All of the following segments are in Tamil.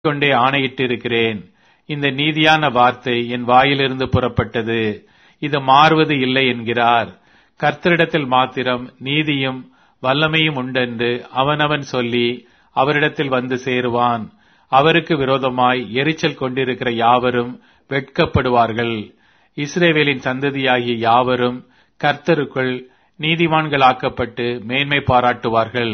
கொண்டே ஆணையிட்டிருக்கிறேன். இந்த நீதியான வார்த்தை என் வாயிலிருந்து புறப்பட்டது, இது மாறுவது இல்லை என்கிறார். கர்த்தரிடத்தில் மாத்திரம் நீதியும் வல்லமையும் உண்டென்று அவனவன் சொல்லி அவரிடத்தில் வந்து சேருவான். அவருக்கு விரோதமாய் எரிச்சல் கொண்டிருக்கிற யாவரும் வெட்கப்படுவார்கள். இஸ்ரவேலின் சந்ததியாகிய யாவரும் கர்த்தருக்குள் நீதிமான்களாக்கப்பட்டு மேன்மை பாராட்டுவார்கள்.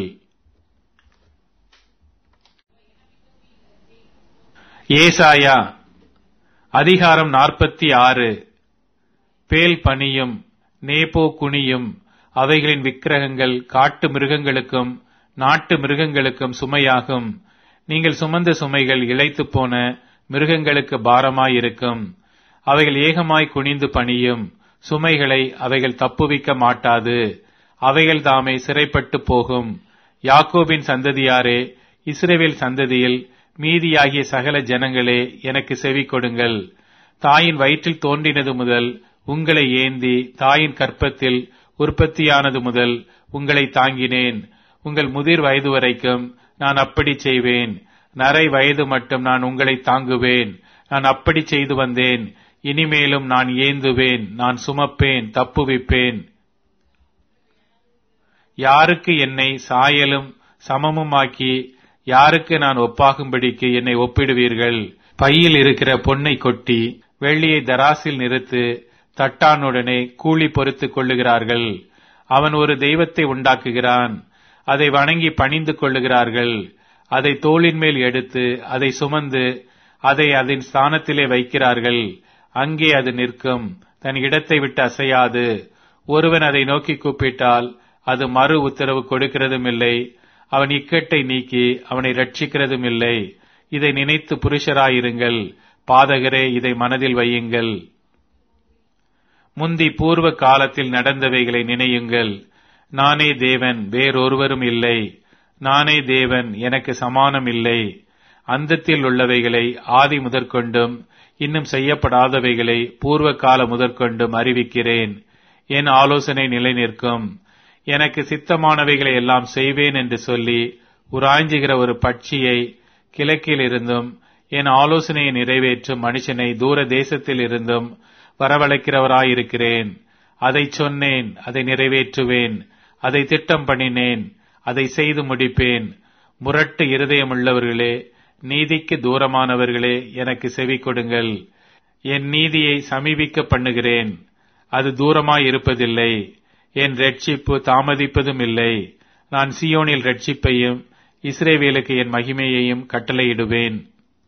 ஏசாயா அதிகாரம் 46. பேல் பனியும் நேபோ குனியும் அவைகளின் விக்கிரகங்கள் காட்டு மிருகங்களுக்கும் நாட்டு மிருகங்களுக்கும் சுமையாகும். நீங்கள் சுமந்த சுமைகள் இளைத்துப் போன மிருகங்களுக்கு பாரமாயிருக்கும். அவைகள் ஏகமாய் குனிந்து பணியும். சுமைகளை அவைகள் தப்புவிக்க மாட்டாது. அவைகள் தாமே சிறைப்பட்டு போகும். யாக்கோபின் சந்ததியாரே, இஸ்ரவேல் சந்ததியில் மீதியாகிய சகல ஜனங்களே, எனக்கு செவி கொடுங்கள். தாயின் வயிற்றில் தோன்றினது முதல் உங்களை ஏந்தி தாயின் கற்பத்தில் உற்பத்தியானது முதல் உங்களை தாங்கினேன். உங்கள் முதிர் வயது வரைக்கும் நான் அப்படி செய்வேன். நரை வயது மட்டும் நான் உங்களை தாங்குவேன். நான் அப்படி செய்து வந்தேன். இனிமேலும் நான் ஏந்துவேன், நான் சுமப்பேன், தப்புவிப்பேன். யாருக்கு என்னை சாயலும் சமமுமாக்கி யாருக்கு நான் ஒப்பாகும்படிக்கு என்னை ஒப்பிடுவீர்கள்? பையில் இருக்கிற பொன்னை கொட்டி வெள்ளியை தராசில் நிறுத்து தட்டானுடனே கூலி பொறுத்துக் கொள்ளுகிறார்கள். அவன் ஒரு தெய்வத்தை உண்டாக்குகிறான், அதை வணங்கி பணிந்து கொள்ளுகிறார்கள். அதை தோளின் மேல் எடுத்து அதை சுமந்து அதை அதன் ஸ்தானத்திலே வைக்கிறார்கள். அங்கே அது நிற்கும், தன் இடத்தை விட்டு அசையாது. ஒருவன் அதை நோக்கி கூப்பிட்டால் அது மறு உத்தரவு கொடுக்கிறதும் இல்லை. அவன் இக்கட்டை நீக்கி அவனை ரட்சிக்கிறதும் இல்லை. இதை நினைத்து புருஷராயிருங்கள், பாதகரே, இதை மனதில் வையுங்கள். முந்தி பூர்வ காலத்தில் நடந்தவைகளை நினையுங்கள். நானே தேவன், வேறொருவரும் இல்லை. நானே தேவன், எனக்கு சமானம் இல்லை. அந்தத்தில் உள்ளவைகளை ஆதி முதற்கொண்டும் இன்னும் செய்யப்படாதவைகளை பூர்வ கால முதற்கொண்டும் அறிவிக்கிறேன். என் ஆலோசனை நிலை நிற்கும். எனக்கு சித்தமானவைகளை எல்லாம் செய்வேன் என்று சொல்லி உராய்ஞ்சுகிற ஒரு பட்சியை கிழக்கில் இருந்தும் என் ஆலோசனையை நிறைவேற்றும் மனுஷனை தூர தேசத்தில் இருந்தும் வரவழைக்கிறவராயிருக்கிறேன். அதை சொன்னேன், அதை நிறைவேற்றுவேன். அதை திட்டம் பண்ணினேன், அதை செய்து முடிப்பேன். முரட்டு இருதயமுள்ளவர்களே, நீதிக்கு தூரமானவர்களே, எனக்கு செவி கொடுங்கள். என் நீதியை சமீபிக்க பண்ணுகிறேன், அது தூரமாய் இருப்பதில்லை. என் ரட்சிப்பு தாமதிப்பதும் இல்லை. நான் சீயோனில் ரட்சிப்பையும் இஸ்ரவேலுக்கு என் மகிமையையும் கட்டளையிடுவேன்.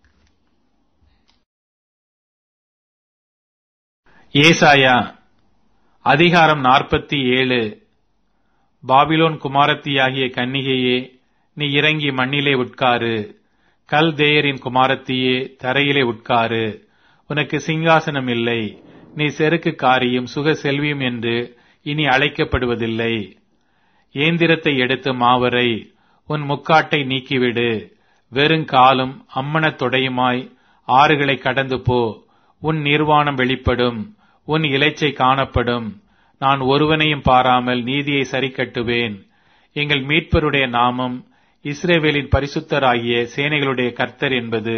ஏசாயா அதிகாரம் 47. பாபிலோன் குமாரத்தியாகிய கன்னிகையே, நீ இறங்கி மண்ணிலே உட்காரு. கல்தேயரின் குமாரத்தியே, தரையிலே உட்காரு. உனக்கு சிங்காசனம் இல்லை. நீ செருக்குக்காரியும் சுக செல்வியும் என்று இனி அழைக்கப்படுவதில்லை. ஏந்திரத்தை எடுத்து மாவரை, உன் முக்காட்டை நீக்கிவிடு. வெறுங்காலும் அம்மனத் தொடையுமாய் ஆறுகளை கடந்து போ. உன் நிர்வாணம் வெளிப்படும், உன் இலைச்சை காணப்படும். நான் ஒருவனையும் பாராமல் நீதியை சரிக்கட்டுவேன். எங்கள் மீட்பருடைய நாமம் இஸ்ரவேலின் பரிசுத்தராகிய சேனைகளுடைய கர்த்தர் என்பது.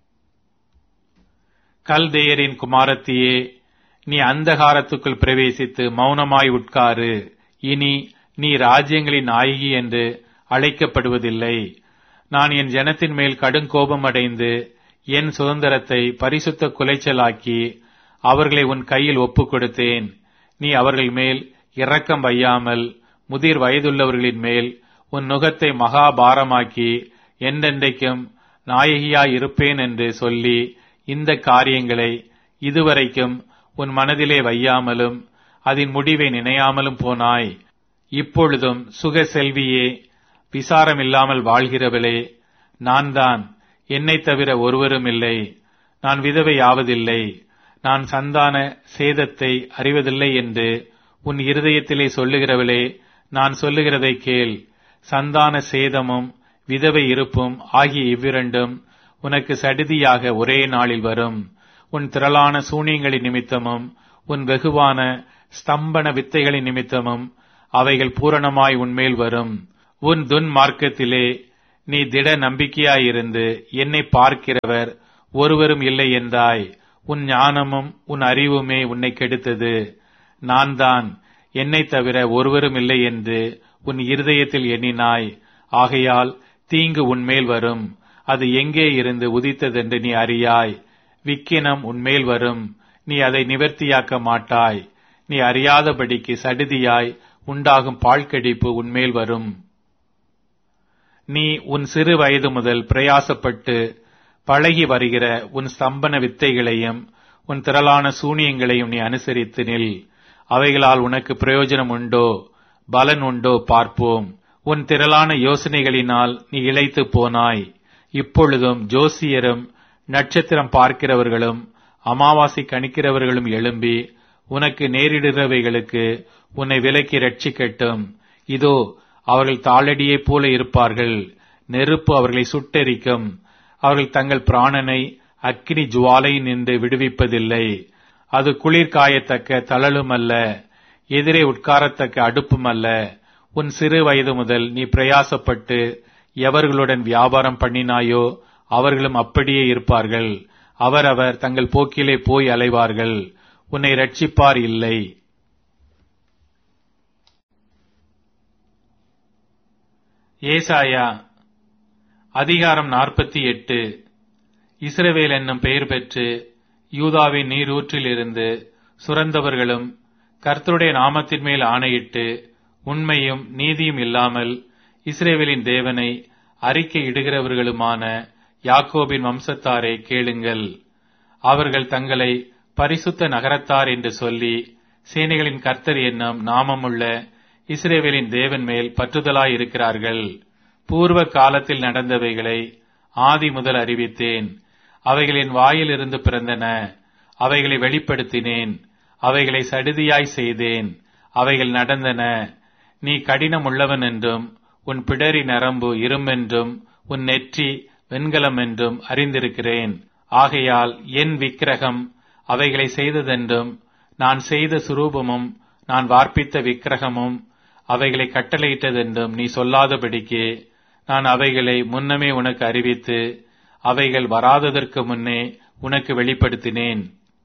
கல்தேயரின் குமாரத்தியே, நீ அந்தகாரத்துக்குள் பிரவேசித்து மௌனமாய் உட்காரு. இனி நீ ராஜ்யங்களின் நாயகி என்று அழைக்கப்படுவதில்லை. நான் என் ஜனத்தின் மேல் கடுங்கோபம் அடைந்து என் சுதந்திரத்தை பரிசுத்த குலைச்சலாக்கி அவர்களை உன் கையில் ஒப்புக் கொடுத்தேன். நீ அவர்கள் மேல் இரக்கம் வையாமல் முதிர் வயதுள்ளவர்களின் மேல் உன் நுகத்தை மகாபாரமாக்கி என்றென்றைக்கும் நாயகியாயிருப்பேன் என்று சொல்லி இந்த காரியங்களை இதுவரைக்கும் உன் மனதிலே வையாமலும் அதன் முடிவை நினையாமலும் போனாய். இப்பொழுதும் சுக செல்வியே, விசாரமில்லாமல் வாழ்கிறவளே, நான் தான், என்னை தவிர ஒருவரும் இல்லை. நான் விதவையாவதில்லை. நான் சந்தான சேதத்தை அறிவதில்லை என்று உன் இருதயத்திலே சொல்லுகிறவளே, நான் சொல்லுகிறதை கேள். சந்தான சேதமும் விதவை இருப்பும் ஆகிய இவ்விரண்டும் உனக்கு சடிதியாக ஒரே நாளில் வரும். உன் திரளான சூனியங்களின் நிமித்தமும் உன் வெகுவான ஸ்தம்பன வித்தைகளின் நிமித்தமும் அவைகள் பூரணமாய் உன்மேல் வரும். உன் துன்மார்க்கத்திலே நீ திட நம்பிக்கையாயிருந்து என்னை பார்க்கிறவர் ஒருவரும் இல்லை என்றாய். உன் ஞானமும் உன் அறிவுமே உன்னை கெடுத்தது. நான் தான், என்னை தவிர ஒருவரும் இல்லை என்று உன் இருதயத்தில் எண்ணினாய். ஆகையால் தீங்கு உன்மேல் வரும். அது எங்கே இருந்து உதித்ததென்று நீ அறியாய். விக்கினம் உன்மேல் வரும். நீ அதை நிவர்த்தியாக்க மாட்டாய். நீ அறியாதபடிக்கு சடிதியாய் உண்டாகும் பாழ்கடிப்பு உன்மேல் வரும். நீ உன் சிறு வயது முதல் பிரயாசப்பட்டு பழகி வருகிற உன் ஸ்தம்பன வித்தைகளையும் உன் திரளான சூனியங்களையும் நீ அனுசரித்து நில். அவைகளால் உனக்கு பிரயோஜனம் உண்டோ, பலன் உண்டோ பார்ப்போம். உன் திரளான யோசனைகளினால் நீ இளைத்து போனாய். இப்பொழுதும் ஜோசியரும் நட்சத்திரம் பார்க்கிறவர்களும் அமாவாசை கணிக்கிறவர்களும் எழும்பி உனக்கு நேரிடுகிறவைகளுக்கு உன்னை விலக்கி ரட்சிக்கட்டும். இதோ, அவர்கள் தாளடியைப் போல இருப்பார்கள். நெருப்பு அவர்களை சுட்டெரிக்கும். அவர்கள் தங்கள் பிராணனை அக்கினி ஜுவாலை நின்று விடுவிப்பதில்லை. அது குளிர் காயத்தக்க தழலும் அல்ல, எதிரே உட்காரத்தக்க அடுப்பும் அல்ல. உன் சிறு வயது முதல் நீ பிரயாசப்பட்டு எவர்களுடன் வியாபாரம் பண்ணினாயோ அவர்களும் அப்படியே இருப்பார்கள். அவரவர் தங்கள் போக்கிலே போய் அலைவார்கள். உன்னை ரட்சிப்பார் இல்லை. ஏசாயா அதிகாரம் 48. இஸ்ரவேல் என்னும் பெயர் பெற்று யூதாவின் நீரூற்றிலிருந்து சுரந்தவர்களும் கர்த்தருடைய நாமத்தின் மேல் ஆணையிட்டு உண்மையும் நீதியும் இல்லாமல் இஸ்ரவேலின் தேவனை அறிக்கை இடுகிறவர்களுமான யாக்கோபின் வம்சத்தாரை கேளுங்கள். அவர்கள் தங்களை பரிசுத்த நகரத்தார் என்று சொல்லி சேனைகளின் கர்த்தர் என்னும் நாமமுள்ள இஸ்ரவேலின் தேவன் மேல் பற்றுதலாயிருக்கிறார்கள். பூர்வ காலத்தில் நடந்தவைகளை ஆதி முதல் அறிவித்தேன். அவைகளின் வாயிலிருந்து பிறந்தன. அவைகளை வெளிப்படுத்தினேன். அவைகளை சடிதியாய் செய்தேன். அவைகள் நடந்தன. நீ கடினம் உள்ளவன் என்றும் உன் பிடரி நரம்பு இரும்பென்றும் உன் நெற்றி வெண்கலம் என்றும் அறிந்திருக்கிறேன். ஆகையால் என் விக்கிரகம் அவைகளை செய்ததென்றும் நான் செய்த சுரூபமும் நான் வார்ப்பித்த விக்கிரகமும் அவைகளை கட்டளையிட்டதென்றும் நீ சொல்லாதபடிக்கு நான் அவைகளை முன்னமே உனக்கு அறிவித்து அவைகள் வராததற்கு முன்னே உனக்கு வெளிப்படுத்தினேன்.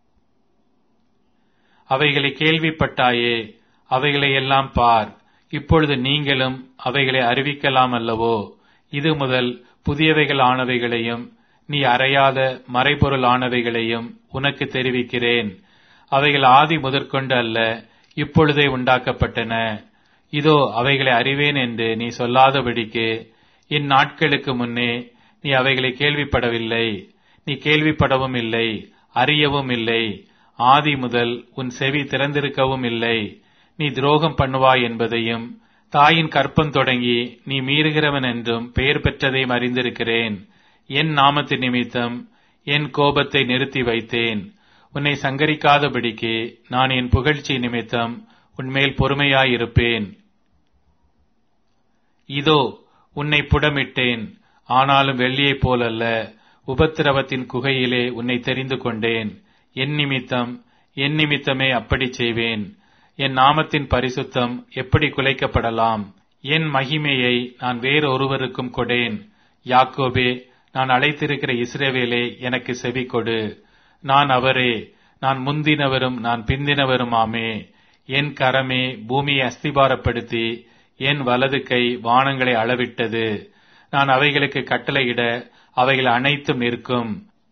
அவைகளை கேள்விப்பட்டாயே, அவைகளை எல்லாம் பார். இப்பொழுது நீங்களும் அவைகளை அறிவிக்கலாம் அல்லவோ? இது முதல் புதியவைகள் ஆனவைகளையும் நீ அறியாத மறைபொருள் ஆனவைகளையும் உனக்கு தெரிவிக்கிறேன். அவைகள் ஆதி முதற்கொண்டு அல்ல, இப்பொழுதே உண்டாக்கப்பட்டன. இதோ, அவைகளை அறிவேன் என்று நீ சொல்லாதபடிக்கு இந்நாட்களுக்கு முன்னே நீ அவைகளை கேள்விப்படவில்லை. நீ கேள்விப்படவும் இல்லை, அறியவும் இல்லை. ஆதி முதல் உன் செவி திறந்திருக்கவும் இல்லை. நீ துரோகம் பண்ணுவாய் என்பதையும் தாயின் கற்பம் தொடங்கி நீ மீறுகிறவன் என்றும் பெயர் பெற்றதையும் அறிந்திருக்கிறேன். என் நாமத்தின் நிமித்தம் என் கோபத்தை நிறுத்தி வைத்தேன். உன்னை சங்கரிக்காதபடிக்கு நான் என் புகழ்ச்சி நிமித்தம் உன்மேல் பொறுமையாயிருப்பேன். இதோ, உன்னை புடமிட்டேன், ஆனாலும் வெள்ளியைப் போலல்ல. உபத்திரவத்தின் குகையிலே உன்னை தெரிந்து கொண்டேன். என் நிமித்தமே அப்படி செய்வேன். என் நாமத்தின் பரிசுத்தம் எப்படி குலைக்கப்படலாம்? என் மகிமையை நான் வேறொருவருக்கும் கொடேன். யாக்கோபே, நான் அழைத்திருக்கிற இஸ்ரவேலே, எனக்கு செவி கொடு. நான் அவரே, நான் முந்தினவரும் நான் பிந்தினவருமாமே. என் கரமே பூமியை அஸ்திபாரப்படுத்தி என் வலது கை வானங்களை அளவிட்டது. நான் அவைகளுக்கு கட்டளையிட அவைகள் அனைத்தும் நிற்கும்.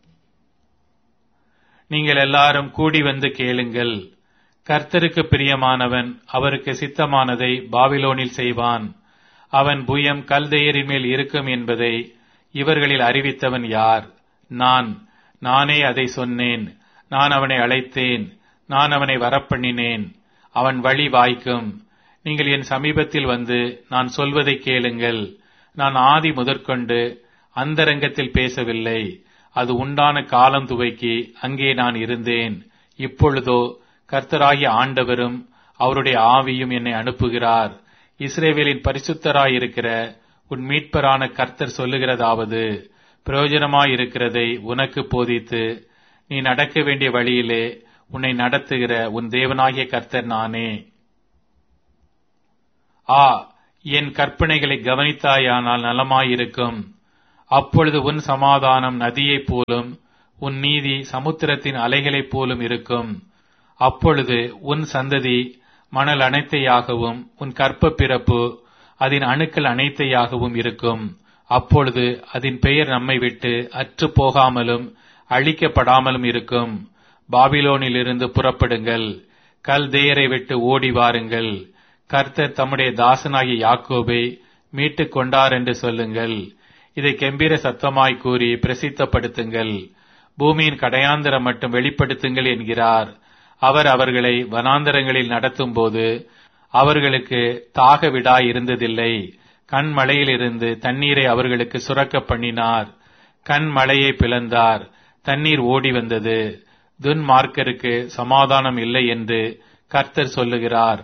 நீங்கள் எல்லாரும் கூடி வந்து கேளுங்கள். கர்த்தருக்கு பிரியமானவன் அவருக்கு சித்தமானதை பாபிலோனில் செய்வான். அவன் புயம் கல்தேயரின் மேல் இருக்கும் என்பதை இவர்களில் அறிவித்தவன் யார்? நானே அதை சொன்னேன். நான் அவனை அழைத்தேன். நான் அவனை வரப்பண்ணினேன். அவன் வழி வாய்க்கும். நீங்கள் என் சமீபத்தில் வந்து நான் சொல்வதை கேளுங்கள். நான் ஆதி முதற்கொண்டு அந்தரங்கத்தில் பேசவில்லை. அது உண்டான காலம் துவக்கி அங்கே நான் இருந்தேன். இப்பொழுதோ கர்த்தராகிய ஆண்டவரும் அவருடைய ஆவியும் என்னை அனுப்புகிறார். இஸ்ரவேலின் பரிசுத்தராயிருக்கிற உன் மீட்பரான கர்த்தர் சொல்லுகிறதாவது, பிரயோஜனமாயிருக்கிறதை உனக்கு போதித்து நீ நடக்க வேண்டிய வழியிலே உன்னை நடத்துகிற உன் தேவனாகிய கர்த்தர் நானே. என் கற்பனைகளை கவனித்தாயானால் நலமாயிருக்கும். அப்பொழுது உன் சமாதானம் நதியைப் போலும், உன் நீதி சமுத்திரத்தின் அலைகளைப் போலும் இருக்கும். அப்பொழுது உன் சந்ததி மணல் அனைத்தையாகவும், உன் கற்ப பிறப்பு அதன் அணுக்கள் அனைத்தையாகவும் இருக்கும். அப்பொழுது அதன் பெயர் நம்மை விட்டு அற்று போகாமலும் அழிக்கப்படாமலும் இருக்கும். பாபிலோனிலிருந்து புறப்படுங்கள், கல்தேயரை விட்டு ஓடி வாருங்கள். கர்த்தர் தம்முடைய தாசனாகிய யாக்கோபை மீட்டுக் கொண்டார் என்று சொல்லுங்கள். இதை கெம்பீர சத்தமாய் கூறி பிரசித்தப்படுத்துங்கள். பூமியின் கடையாந்தரம் மட்டும் வெளிப்படுத்துங்கள் என்கிறார். அவர் அவர்களை வனாந்தரங்களில் நடத்தும் போது அவர்களுக்கு தாக விடாய் இருந்ததில்லை. கண்மலையிலிருந்து தண்ணீரை அவர்களுக்கு சுரக்க பண்ணினார். கண்மலையை பிளந்தார், தண்ணீர் ஓடி வந்தது. துன்மார்க்கருக்கு சமாதானம் இல்லை என்று கர்த்தர் சொல்லுகிறார்.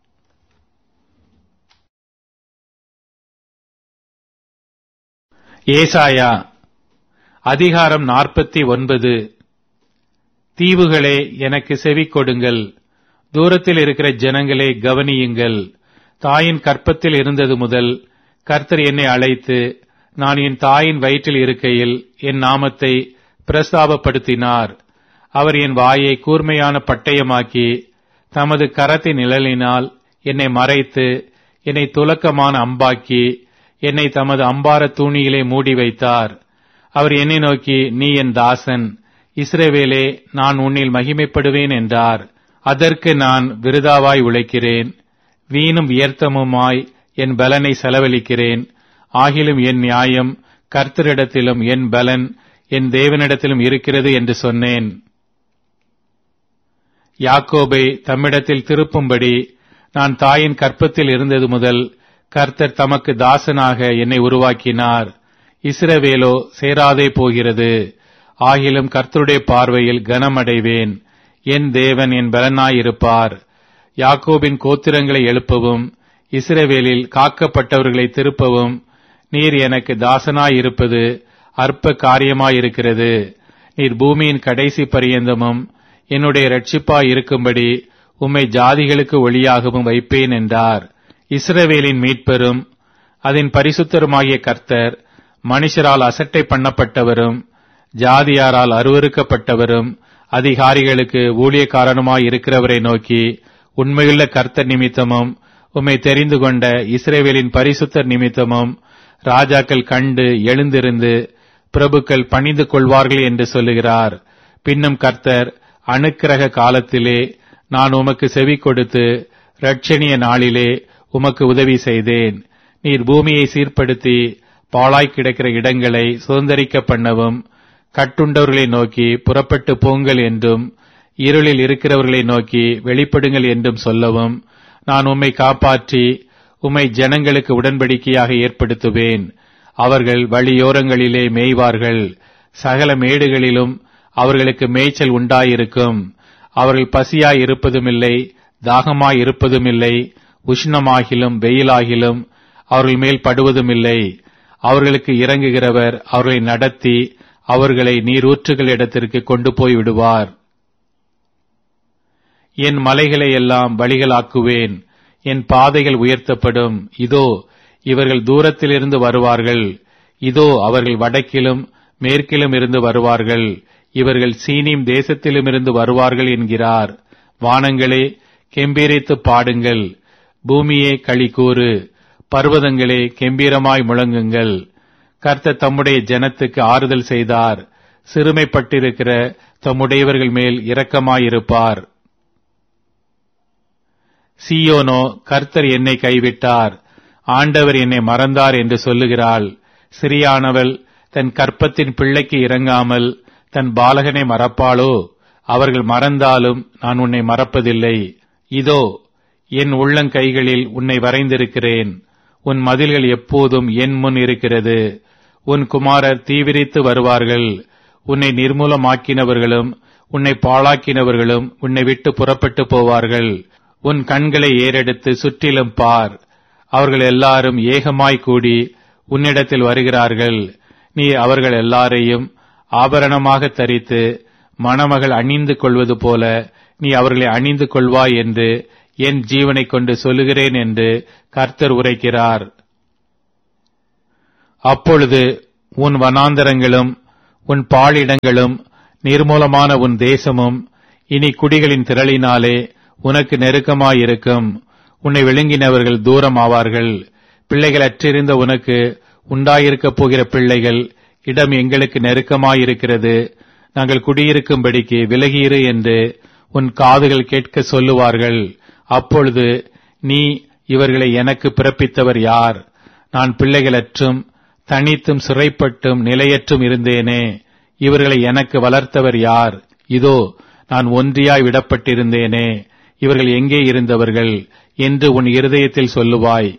ஏசாயா அதிகாரம் 49. தீவுகளே, எனக்கு செவி கொடுங்கள். தூரத்தில் இருக்கிற ஜனங்களே, கவனியுங்கள். தாயின் கற்பத்தில் இருந்தது முதல் கர்த்தர் என்னை அழைத்து, நான் என் தாயின் வயிற்றில் இருக்கையில் என் நாமத்தை பிரஸ்தாபப்படுத்தினார். அவர் என் வாயை கூர்மையான பட்டயமாக்கி தமது கரத்தின் நிழலினால் என்னை மறைத்து, என்னை துலக்கமான அம்பாக்கி என்னை தமது அம்பார தூணியிலே மூடி வைத்தார். அவர் என்னை நோக்கி, நீ என் தாசன், இஸ்ரவேலே, நான் உன்னில் மகிமைப்படுவேன் என்றார். அதற்கு நான் விருதாவாய் உழைக்கிறேன், வீணும் வியர்த்தமுமாய் என் பலனை செலவழிக்கிறேன். ஆகிலும் என் நியாயம் கர்த்தரிடத்திலும் என் பலன் என் தேவனிடத்திலும் இருக்கிறது என்று சொன்னேன். யாக்கோபை தம்மிடத்தில் திருப்பும்படி நான் தாயின் கற்பத்தில் இருந்தது முதல் கர்த்தர் தமக்கு தாசனாக என்னை உருவாக்கினார். இஸ்ரவேலோ சேராதே போகிறது. ஆகிலும் கர்த்தருடைய பார்வையில் கனமடைவேன். என் தேவன் என் பலனாயிருப்பார். யாக்கோபின் கோத்திரங்களை எழுப்பவும், இஸ்ரவேலில் காக்கப்பட்டவர்களை திருப்பவும் நீர் எனக்கு தாசனாயிருப்பது அற்ப காரியமாயிருக்கிறது. நீர் பூமியின் கடைசி பரியந்தமும் என்னுடைய இரட்சிப்பாய் இருக்கும்படி உம்மை ஜாதிகளுக்கு ஒளியாகவும் வைப்பேன் என்றார். இஸ்ரவேலின் மீட்பெரும் அதன் பரிசுத்தருமாகிய கர்த்தர் மனுஷரால் அசட்டை பண்ணப்பட்டவரும் ஜாதியாரால் அருவருக்கப்பட்டவரும் அதிகாரிகளுக்கு ஊழியக்காரனுமாய் இருக்கிறவரை நோக்கி, உண்மையுள்ள கர்த்தர் நிமித்தமும் உம்மை தெரிந்து கொண்ட இஸ்ரவேலின் பரிசுத்தர் நிமித்தமும் ராஜாக்கள் கண்டு எழுந்திருந்து பிரபுக்கள் பணிந்து கொள்வார்கள் என்று சொல்லுகிறார். பின்னும் கர்த்தர், அனுக்கிரக காலத்திலே நான் உமக்கு செவி கொடுத்து இரட்சணிய நாளிலே உமக்கு உதவி செய்தேன். நீர் பூமியை சீர்படுத்தி பாழாய் கிடக்கிற இடங்களை சுதந்தரிக்க பண்ணவும், கட்டுண்டவர்களை நோக்கி புறப்பட்டு போங்கள் என்றும், இருளில் இருக்கிறவர்களை நோக்கி வெளிப்படுங்கள் என்றும் சொல்லவும், நான் உம்மை காப்பாற்றி உம்மை ஜனங்களுக்கு உடன்படிக்கையாக ஏற்படுத்துவேன். அவர்கள் வழியோரங்களிலே மேய்வார்கள். சகல மேடுகளிலும் அவர்களுக்கு மேய்ச்சல் உண்டாயிருக்கும். அவர்கள் பசியாய் இருப்பதுமில்லை, தாகமாய் இருப்பதுமில்லை. உஷ்ணமாகிலும் வெயிலாகிலும் அவர்கள் மேல் படுவதுமில்லை. அவர்களுக்கு இறங்குகிறவர் அவர்களை நடத்தி அவர்களை நீரூற்றுகள் இடத்திற்கு கொண்டு போய் விடுவார். என் மலைகளை எல்லாம் வழிகளாக்குவேன், என் பாதைகள் உயர்த்தப்படும். இதோ இவர்கள் தூரத்திலிருந்து வருவார்கள். இதோ அவர்கள் வடக்கிலும் மேற்கிலும் இருந்து வருவார்கள். இவர்கள் சீனிம் தேசத்திலுமிருந்து வருவார்கள் என்கிறார். வானங்களே, கெம்பீரித்து பாடுங்கள். பூமியே களிகூறு. பர்வதங்களே, கெம்பீரமாய் முழங்குங்கள். கர்த்தர் தம்முடைய ஜனத்துக்கு ஆறுதல் செய்தார். சிறுமைப்பட்டிருக்கிற தம்முடையவர்கள் மேல் இரக்கமாயிருப்பார். சீயோனோ, கர்த்தர் என்னை கைவிட்டார், ஆண்டவர் என்னை மறந்தார் என்று சொல்லுகிறாள். சிறியானவள் தன் கற்பத்தின் பிள்ளைக்கு இறங்காமல் தன் பாலகனை மறப்பாளோ? அவர்கள் மறந்தாலும் நான் உன்னை மறப்பதில்லை. இதோ என் உள்ளங்கைகளில் உன்னை வரைந்திருக்கிறேன். உன் மதில்கள் எப்போதும் என் முன் இருக்கிறது. உன் குமாரர் தீவிரித்து வருவார்கள். உன்னை நிர்மூலமாக்கினவர்களும் உன்னை பாழாக்கினவர்களும் உன்னை விட்டு புறப்பட்டு போவார்கள். உன் கண்களை ஏறெடுத்து சுற்றிலும் பார். அவர்கள் எல்லாரும் ஏகமாய் கூடி உன்னிடத்தில் வருகிறார்கள். நீ அவர்கள் எல்லாரையும் ஆபரணமாக தரித்து மணமகள் அணிந்து கொள்வது போல நீ அவர்களை அணிந்து கொள்வாய் என்று என் ஜீவனை கொண்டு சொல்லுகிறேன் என்று கர்த்தர் உரைக்கிறார். அப்பொழுது உன் வனாந்தரங்களும் உன் பாழிடங்களும் நிர்மூலமான உன் தேசமும் இனி குடிகளின் திரளினாலே உனக்கு நெருக்கமாயிருக்கும். உன்னை விழுங்கினவர்கள் தூரம் ஆவார்கள். பிள்ளைகள் அற்றிருந்த உனக்கு உண்டாயிருக்கப் போகிற பிள்ளைகள், இடம் எங்களுக்கு நெருக்கமாயிருக்கிறது, நாங்கள் குடியிருக்கும்படிக்கு விலகியிரு என்று உன் காதுகள் கேட்க சொல்லுவார்கள். அப்பொழுது நீ, இவர்களை எனக்கு பிறப்பித்தவர் யார்? நான் பிள்ளைகளற்றும் தனித்தும் சிறைப்பட்டும் நிலையற்றும் இருந்தேனே. இவர்களை எனக்கு வளர்த்தவர் யார்? இதோ நான் ஒன்றியாய் விடப்பட்டிருந்தேனே. இவர்கள் எங்கே இருந்தவர்கள் என்று உன் இருதயத்தில் சொல்லுவாய்.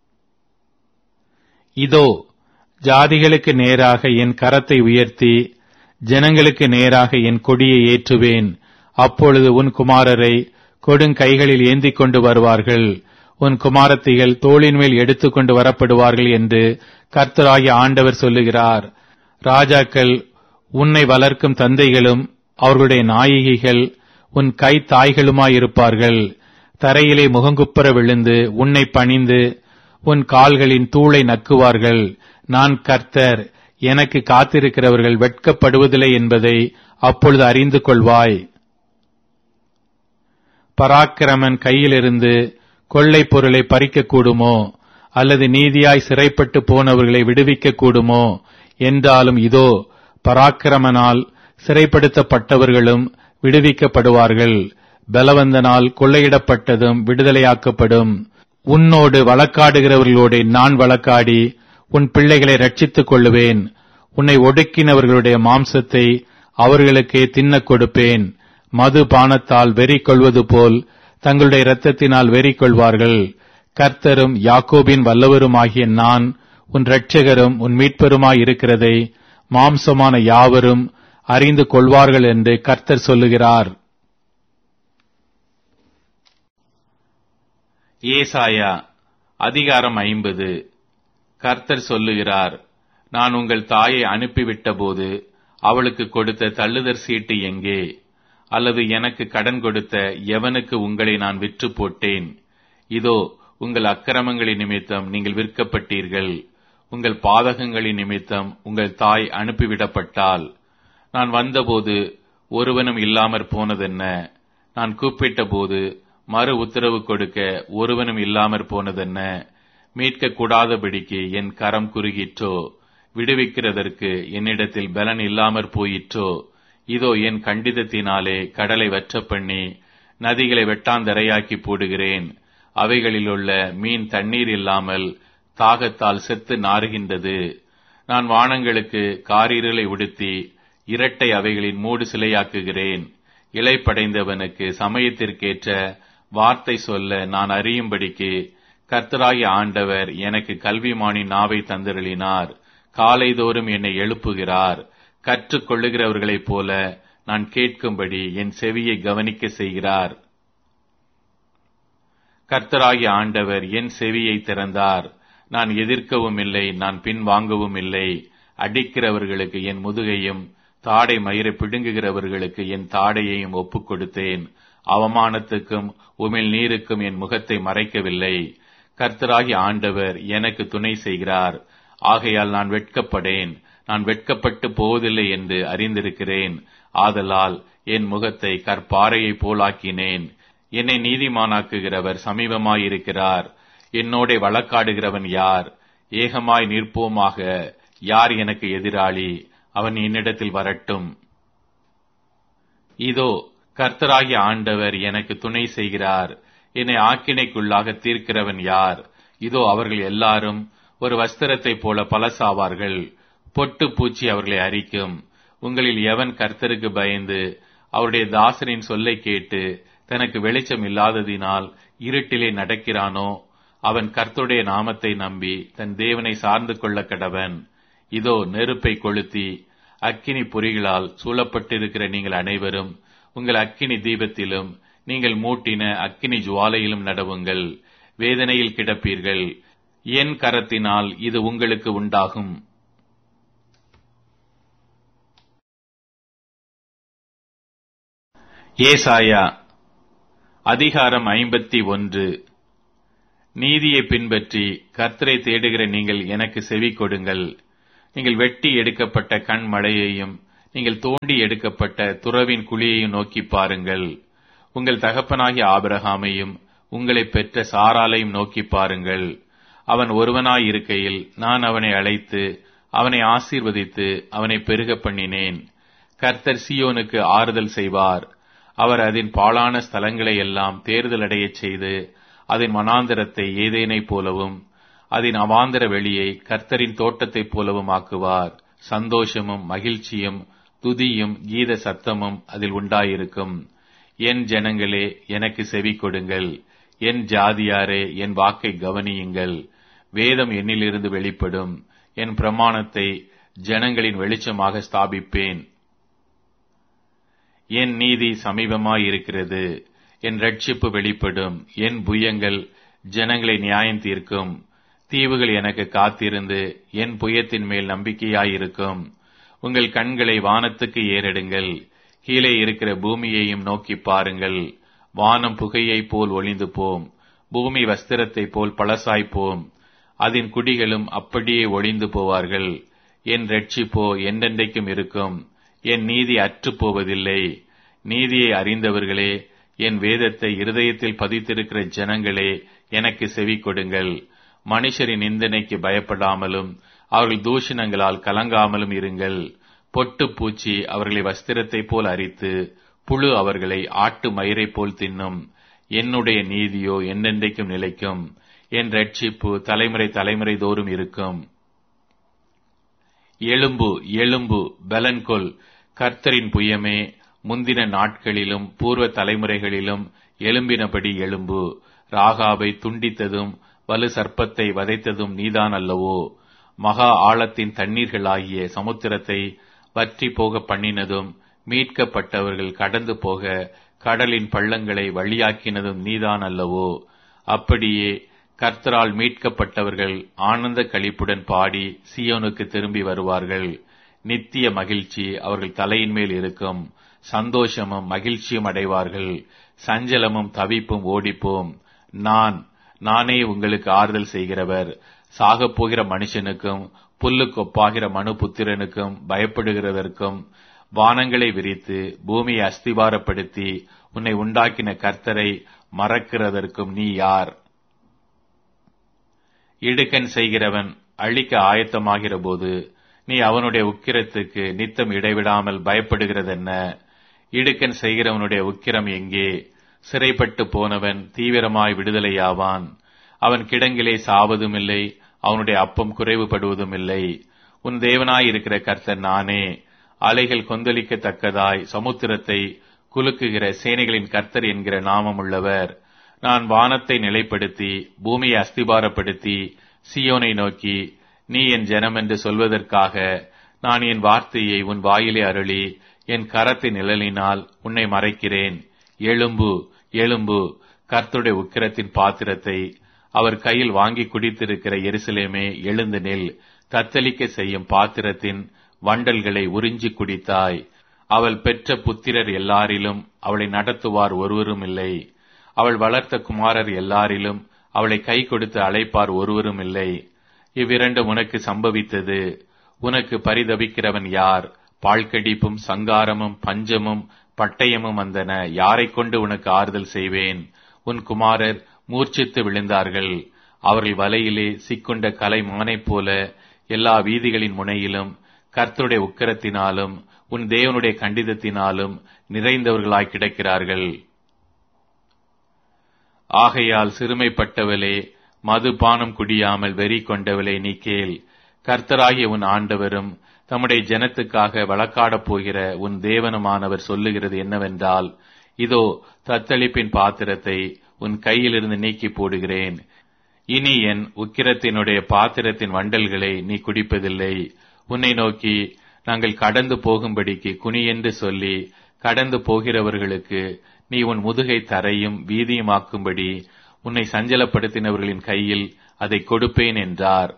இதோ ஜாதிகளுக்கு நேராக என் கரத்தை உயர்த்தி ஜனங்களுக்கு நேராக என் கொடியை ஏற்றுவேன். அப்பொழுது உன் குமாரரை கொடுங்கைகளில் ஏந்திக் கொண்டு வருவார்கள், உன் குமாரத்திகள் தோளின் மேல் எடுத்துக்கொண்டு வரப்படுவார்கள் என்று கர்த்தராகிய ஆண்டவர் சொல்லுகிறார். ராஜாக்கள் உன்னை வளர்க்கும் தந்தைகளும் அவர்களுடைய நாயகிகள் உன் கை தாய்களுமாயிருப்பார்கள். தரையிலே முகங்குப்புற விழுந்து உன்னை பணிந்து உன் கால்களின் தூளை நக்குவார்கள். நான் கர்த்தர், எனக்கு காத்திருக்கிறவர்கள் வெட்கப்படுவதில்லை என்பதை அப்பொழுது அறிந்து கொள்வாய். பராக்கிரமன் கையிலிருந்து கொள்ளை பொருளை பறிக்க கூடுமோ? அல்லது நீதியாய் சிறைப்பட்டு போனவர்களை விடுவிக்க கூடுமோ? என்றாலும் இதோ, பராக்கிரமனால் சிறைப்படுத்தப்பட்டவர்களும் விடுவிக்கப்படுவார்கள். பலவந்தனால் கொள்ளையிடப்பட்டதும் விடுதலையாக்கப்படும். உன்னோடு வழக்காடுகிறவர்களோடு நான் வழக்காடி உன் பிள்ளைகளை ரட்சித்துக் கொள்ளுவேன். உன்னை ஒடுக்கினவர்களுடைய மாம்சத்தை அவர்களுக்கே தின்னக் கொடுப்பேன். மது பானத்தால் வெறி கொள்வது போல் தங்களுடைய இரத்தத்தினால் வெறி கொள்வார்கள். கர்த்தரும் யாக்கோபின் வல்லவருமாகிய நான் உன் இரட்சகரும் உன் மீட்பருமாயிருக்கிறதை மாம்சமான யாவரும் அறிந்து கொள்வார்கள் என்று கர்த்தர் சொல்லுகிறார். ஏசாயா அதிகாரம் 50. கர்த்தர் சொல்லுகிறார், நான் உங்கள் தாயை அனுப்பிவிட்டபோது அவளுக்கு கொடுத்த தள்ளுதற் சீட்டு எங்கே? அல்லது எனக்கு கடன் கொடுத்த எவனுக்கு உங்களை நான் விற்று போட்டேன்? இதோ, உங்கள் அக்கிரமங்களின் நிமித்தம் நீங்கள் விற்கப்பட்டீர்கள். உங்கள் பாதகங்களின் நிமித்தம் உங்கள் தாய் அனுப்பிவிடப்பட்டாள். நான் வந்தபோது ஒருவனும் இல்லாமற் போனதென்ன? நான் கூப்பிட்ட போது மறு உத்தரவு கொடுக்க ஒருவனும் இல்லாமற் போனதென்ன? மீட்க கூடாதபடிக்கு என் கரம் குறுகிற்றோ? விடுவிக்கிறதற்கு என்னிடத்தில் பலன் இல்லாமற் போயிற்றோ? இதோ, என் கண்டிதத்தினாலே கடலை வற்ற பண்ணி நதிகளை வெட்டாந்தரையாக்கி போடுகிறேன். அவைகளிலுள்ள மீன் தண்ணீர் இல்லாமல் தாகத்தால் செத்து நாறுகின்றது. நான் வானங்களுக்கு காரிருளை உடுத்தி இரட்டை அவைகளின் மூடு சிலையாக்குகிறேன். இலைப்படைந்தவனுக்கு சமயத்திற்கேற்ற வார்த்தை சொல்ல நான் அறியும்படிக்கு கர்த்தராகிய ஆண்டவர் எனக்கு கல்விமானின் நாவை தந்தருளினார். காலைதோறும் என்னை எழுப்புகிறார். கற்றுக் கொள்ளுகிறவர்களைப் போல நான் கேட்கும்படி என் செவியை கவனிக்க செய்கிறார். கர்த்தராகிய ஆண்டவர் என் செவியை திறந்தார். நான் எதிர்க்கவும் இல்லை, நான் பின் வாங்கவும் இல்லை. அடிக்கிறவர்களுக்கு என் முதுகையும் தாடை மயிரை பிடுங்குகிறவர்களுக்கு என் தாடையையும் ஒப்புக் கொடுத்தேன். அவமானத்துக்கும் உமிழ் நீருக்கும் என் முகத்தை மறைக்கவில்லை. கர்த்தராகிய ஆண்டவர் எனக்கு துணை செய்கிறார். ஆகையால் நான் வெட்கப்படேன். நான் வெட்கப்பட்டு போவதில்லை என்று அறிந்திருக்கிறேன். ஆதலால் என் முகத்தை கற்பாறையை போலாக்கினேன். என்னை நீதிமானாக்குகிறவர் சமீபமாயிருக்கிறார். என்னோட வழக்காடுகிறவன் யார்? ஏகமாய் நிற்போமாக. யார் எனக்கு எதிராளி? அவன் என்னிடத்தில் வரட்டும். இதோ, கர்த்தராகிய ஆண்டவர் எனக்கு துணை செய்கிறார். என்னை ஆக்கினைக்குள்ளாக தீர்க்கிறவன் யார்? இதோ, அவர்கள் எல்லாரும் ஒரு வஸ்திரத்தைப் போல பலசாவார்கள். பொட்டு பூச்சி அவர்களை அரிக்கும். உங்களில் எவன் கர்த்தருக்கு பயந்து அவருடைய தாசரின் சொல்லை கேட்டு தனக்கு வெளிச்சம் இல்லாததினால் இருட்டிலே நடக்கிறானோ, அவன் கர்த்தருடைய நாமத்தை நம்பி தன் தேவனை சார்ந்து கொள்ள கடவன். இதோ, நெருப்பை கொளுத்தி அக்கினி பொறிகளால் சூழப்பட்டிருக்கிற நீங்கள் அனைவரும் உங்கள் அக்கினி தீபத்திலும் நீங்கள் மூட்டின அக்கினி ஜுவாலையிலும் நடவுங்கள். வேதனையில் கிடப்பீர்கள். என் கரத்தினால் இது உங்களுக்கு உண்டாகும். ஏசாயா அதிகாரம் 51. நீதியை பின்பற்றி கர்த்தரை தேடுகிற நீங்கள் எனக்கு செவி கொடுங்கள். நீங்கள் வெட்டி எடுக்கப்பட்ட கண்மலையையும் நீங்கள் தோண்டி எடுக்கப்பட்ட துறவின் குழியையும் நோக்கி பாருங்கள். உங்கள் தகப்பனாகிய ஆபிரகாமையும் உங்களை பெற்ற சாராளையும் நோக்கி பாருங்கள். அவன் ஒருவனாய் இருக்கையில் நான் அவனை அழைத்து அவனை ஆசீர்வதித்து அவனை பெருக பண்ணினேன். கர்த்தர் சீயோனுக்கு ஆறுதல் செய்வார். அவர் அதன் பாழான ஸ்தலங்களை எல்லாம் தேறுதலடையச் செய்து அதன் வனாந்தரத்தை ஏதேனைப் போலவும் அதன் அவாந்தர வெளியை கர்த்தரின் தோட்டத்தைப் போலவும் ஆக்குவார். சந்தோஷமும் மகிழ்ச்சியும் துதியும் கீத சத்தமும் அதில் உண்டாயிருக்கும். என் ஜனங்களே, எனக்கு செவி கொடுங்கள். என் ஜாதியாரே, என் வாக்கை கவனியுங்கள். வேதம் என்னிலிருந்து வெளிப்படும். என் பிரமாணத்தை ஜனங்களின் வெளிச்சமாக ஸ்தாபிப்பேன். என் நீதி சமீபமாயிருக்கிறது. என் ரட்சிப்பு வெளிப்படும். என் புயங்கள் ஜனங்களை நியாயம் தீர்க்கும். தீவுகள் எனக்கு காத்திருந்து என் புயத்தின் மேல் நம்பிக்கையாயிருக்கும். உங்கள் கண்களை வானத்துக்கு ஏறெடுங்கள். கீழே இருக்கிற பூமியையும் நோக்கி பாருங்கள். வானம் புகையைப் போல் ஒளிந்து போம். பூமி வஸ்திரத்தைப் போல் பழசாய்ப்போம். அதன் குடிகளும் அப்படியே ஒளிந்து போவார்கள். என் ரட்சிப்போ என்றென்றைக்கும் இருக்கும். என் நீதி அற்றுப் போவதில்லை. நீதியை அறிந்தவர்களே, என் வேதத்தை இருதயத்தில் பதித்திருக்கிற ஜனங்களே, எனக்கு செவி கொடுங்கள். மனுஷரின் நிந்தனைக்கு பயப்படாமலும் அவர்கள் தூஷணங்களால் கலங்காமலும் இருங்கள். பொட்டு பூச்சி அவர்களை வஸ்திரத்தைப் போல் அரித்து புழு அவர்களை ஆட்டு மயிரைப் போல் தின்னும். என்னுடைய நீதியோ என்றென்றைக்கும் நிலைக்கும். என் ரட்சிப்பு தலைமுறை தலைமுறை தோறும் இருக்கும். எழும்பு, எழும்பு, பலன்கொள். கர்த்தரின் புயமே, முந்தின நாட்களிலும் பூர்வ தலைமுறைகளிலும் எழும்பினபடி எழும்பு. ராகாபை துண்டித்ததும் வலு சர்ப்பத்தை வதைத்ததும் நீதான் அல்லவோ? மகா ஆழத்தின் தண்ணீர்களாகிய சமுத்திரத்தை வற்றி போக பண்ணினதும் மீட்கப்பட்டவர்கள் கடந்து போக கடலின் பள்ளங்களை வழியாக்கினதும் நீதான் அல்லவோ? அப்படியே கர்த்தரால் மீட்கப்பட்டவர்கள் ஆனந்த களிப்புடன் பாடி சீயோனுக்கு திரும்பி வருவார்கள். நித்திய மகிழ்ச்சி அவர்கள் தலையின் மேல் இருக்கும். சந்தோஷமும் மகிழ்ச்சியும் அடைவார்கள். சஞ்சலமும் தவிப்பும் ஓடிப்போம். நானே உங்களுக்கு ஆறுதல் செய்கிறவர். சாகப் போகிற மனுஷனுக்கும் புல்லுக்கொப்பாகிற மனுபுத்திரனுக்கும் பயப்படுகிறதற்கும் வானங்களை விரித்து பூமியை அஸ்திபாரப்படுத்தி உன்னை உண்டாக்கின கர்த்தரை மறக்கிறதற்கும் நீ யார்? இடுக்கண் செய்கிறவன் அழிக்க ஆயத்தமாகிற போது நீ அவனுடைய உக்கிரத்துக்கு நித்தம் இடைவிடாமல் பயப்படுகிறதென்ன? இடுக்கண் செய்கிறவனுடைய உக்கிரம் எங்கே? சிறைப்பட்டு போனவன் தீவிரமாய் விடுதலையாவான். அவன் கிடங்கிலே சாவதும் இல்லை, அவனுடைய அப்பம் குறைவுபடுவதும் இல்லை. உன் தேவனாயிருக்கிற கர்த்தர் நானே. அலைகள் கொந்தளிக்கத்தக்கதாய் சமுத்திரத்தை குலுக்குகிற சேனைகளின் கர்த்தர் என்கிற நாமம் உள்ளவர். நான் வானத்தை நிலைப்படுத்தி பூமியை அஸ்திபாரப்படுத்தி சீயோனை நோக்கி நீ என் ஜனம் என்று சொல்வதற்காக நான் என் வார்த்தையை உன் வாயிலே அருளி என் கரத்தின் நிழலினால் உன்னை மறைக்கிறேன். எழும்பு, எழும்பு, கர்த்தருடைய உக்கிரத்தின் பாத்திரத்தை அவர் கையில் வாங்கி குடித்திருக்கிற எருசலேமே, எழுந்து நில். தத்தளிக்க செய்யும் பாத்திரத்தின் வண்டல்களை உறிஞ்சி குடித்தாய். அவள் பெற்ற புத்திரர் எல்லாரிலும் அவளை நடத்துவார் ஒருவரும் இல்லை. அவள் வளர்த்த குமாரர் எல்லாரிலும் அவளை கை கொடுத்து அழைப்பார் ஒருவரும் இல்லை. இவ்விரண்டும் உனக்கு சம்பவித்தது. உனக்கு பரிதபிக்கிறவன் யார்? பாழ்கடிப்பும் சங்காரமும் பஞ்சமும் பட்டயமும் வந்தன. யாரை கொண்டு உனக்கு ஆறுதல் செய்வேன்? உன் குமாரர் மூர்ச்சித்து விழுந்தார்கள். அவர்கள் வலையிலே சிக்குண்ட கலைமானைப் போல எல்லா வீதிகளின் முனையிலும் கர்த்தருடைய உக்கிரத்தினாலும் உன் தேவனுடைய கண்டிதத்தினாலும் நிறைந்தவர்களாய் கிடக்கிறார்கள். ஆகையால் சிறுமைப்பட்டவளே, மதுபானம் குடியாமல் வெறி கொண்டவளே, நீ கேள். கர்த்தராகிய உன் ஆண்டவரும் தம்முடைய ஜனத்துக்காக வழக்காடப் போகிற உன் தேவனுமானவர் சொல்லுகிறது என்னவென்றால், இதோ தத்தளிப்பின் பாத்திரத்தை உன் கையிலிருந்து நீக்கி போடுகிறேன். இனி என் உக்கிரத்தினுடைய பாத்திரத்தின் வண்டல்களை நீ குடிப்பதில்லை. உன்னை நோக்கி நாங்கள் கடந்து போகும்படிக்கு குனி என்று சொல்லி கடந்து போகிறவர்களுக்கு நீ உன் முதுகை தரையும் வீதியுமாக்கும்படி உன்னை சஞ்சலப்படுத்தினவர்களின் கையில் அதை கொடுப்பேன் என்றார்.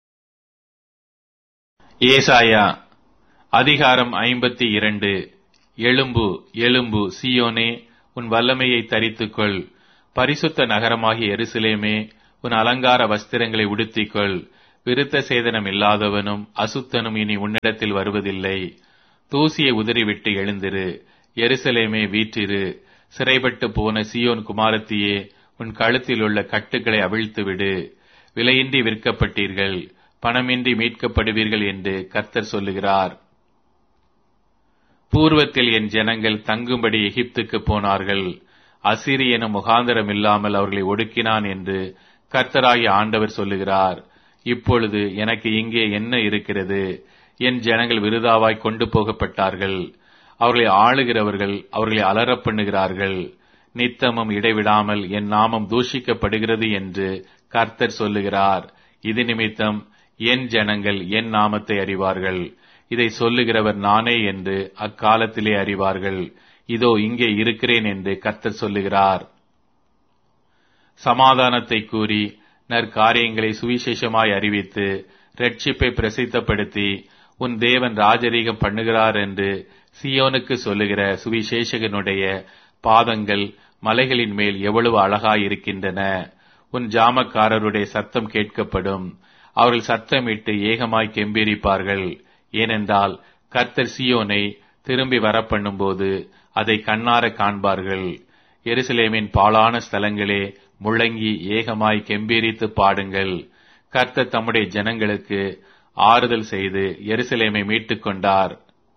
ஏசாயா அதிகாரம் 52. எழும்பு, எழும்பு, சீயோனே, உன் வல்லமையை தரித்துக்கொள். பரிசுத்த நகரமாகிய எருசலேமே, உன் அலங்கார வஸ்திரங்களை உடுத்திக்கொள். விருத்த சேதனம் இல்லாதவனும் அசுத்தனும் இனி உன்னிடத்தில் வருவதில்லை. தூசியை உதறிவிட்டு எழுந்திரு. எருசலேமே, வீற்றிரு. சிறைப்பட்டு போன சீயோன் குமாரத்தியே, உன் கழுத்தில் உள்ள கட்டுக்களை அவிழ்த்துவிடு. விலையின்றி விற்கப்பட்டீர்கள், பணமின்றி மீட்கப்படுவீர்கள் என்று கர்த்தர் சொல்லுகிறார். பூர்வத்தில் என் ஜனங்கள் தங்கும்படி எகிப்துக்கு போனார்கள். அசீரியனும் முகாந்தரம் இல்லாமல் அவர்களை ஒடுக்கினான் என்று கர்த்தராகிய ஆண்டவர் சொல்லுகிறார். இப்பொழுது எனக்கு இங்கே என்ன இருக்கிறது? என் ஜனங்கள் விருதாவாய் கொண்டு போகப்பட்டார்கள். அவர்களை ஆளுகிறவர்கள் அவர்களை அலறப் பண்ணுகிறார்கள். நித்தமும் இடைவிடாமல் என் நாமம் தூஷிக்கப்படுகிறது என்று கர்த்தர் சொல்லுகிறார். இது நிமித்தம் என் ஜனங்கள் என் நாமத்தை அறிவார்கள். இதை சொல்லுகிறவர் நானே என்று அக்காலத்திலே அறிவார்கள். இதோ இங்கே இருக்கிறேன் என்று கர்த்தர் சொல்லுகிறார். சமாதானத்தை கூறி நற்காரியங்களை சுவிசேஷமாய் அறிவித்து இரட்சிப்பை பிரசித்தப்படுத்தி உன் தேவன் ராஜரீகம் பண்ணுகிறார் என்று சீயோனுக்கு சொல்லுகிற சுவிசேஷகனுடைய பாதங்கள் மலைகளின் மேல் எவ்வளவு அழகாயிருக்கின்றன. உன் ஜாமக்காரருடைய சத்தம் கேட்கப்படும். அவர்கள் சத்தமிட்டு ஏகமாய் கெம்பீரிப்பார்கள். ஏனென்றால் கர்த்தர் சீயோனை திரும்பி வரப்பண்ணும்போது அதை கண்ணார காண்பார்கள். எருசலேமின் பாழான ஸ்தலங்களே, முழங்கி ஏகமாய் கெம்பீரித்து பாடுங்கள். கர்த்தர் தம்முடைய ஜனங்களுக்கு ஆறுதல் செய்து எருசலேமை மீட்டுக் கொண்டார்.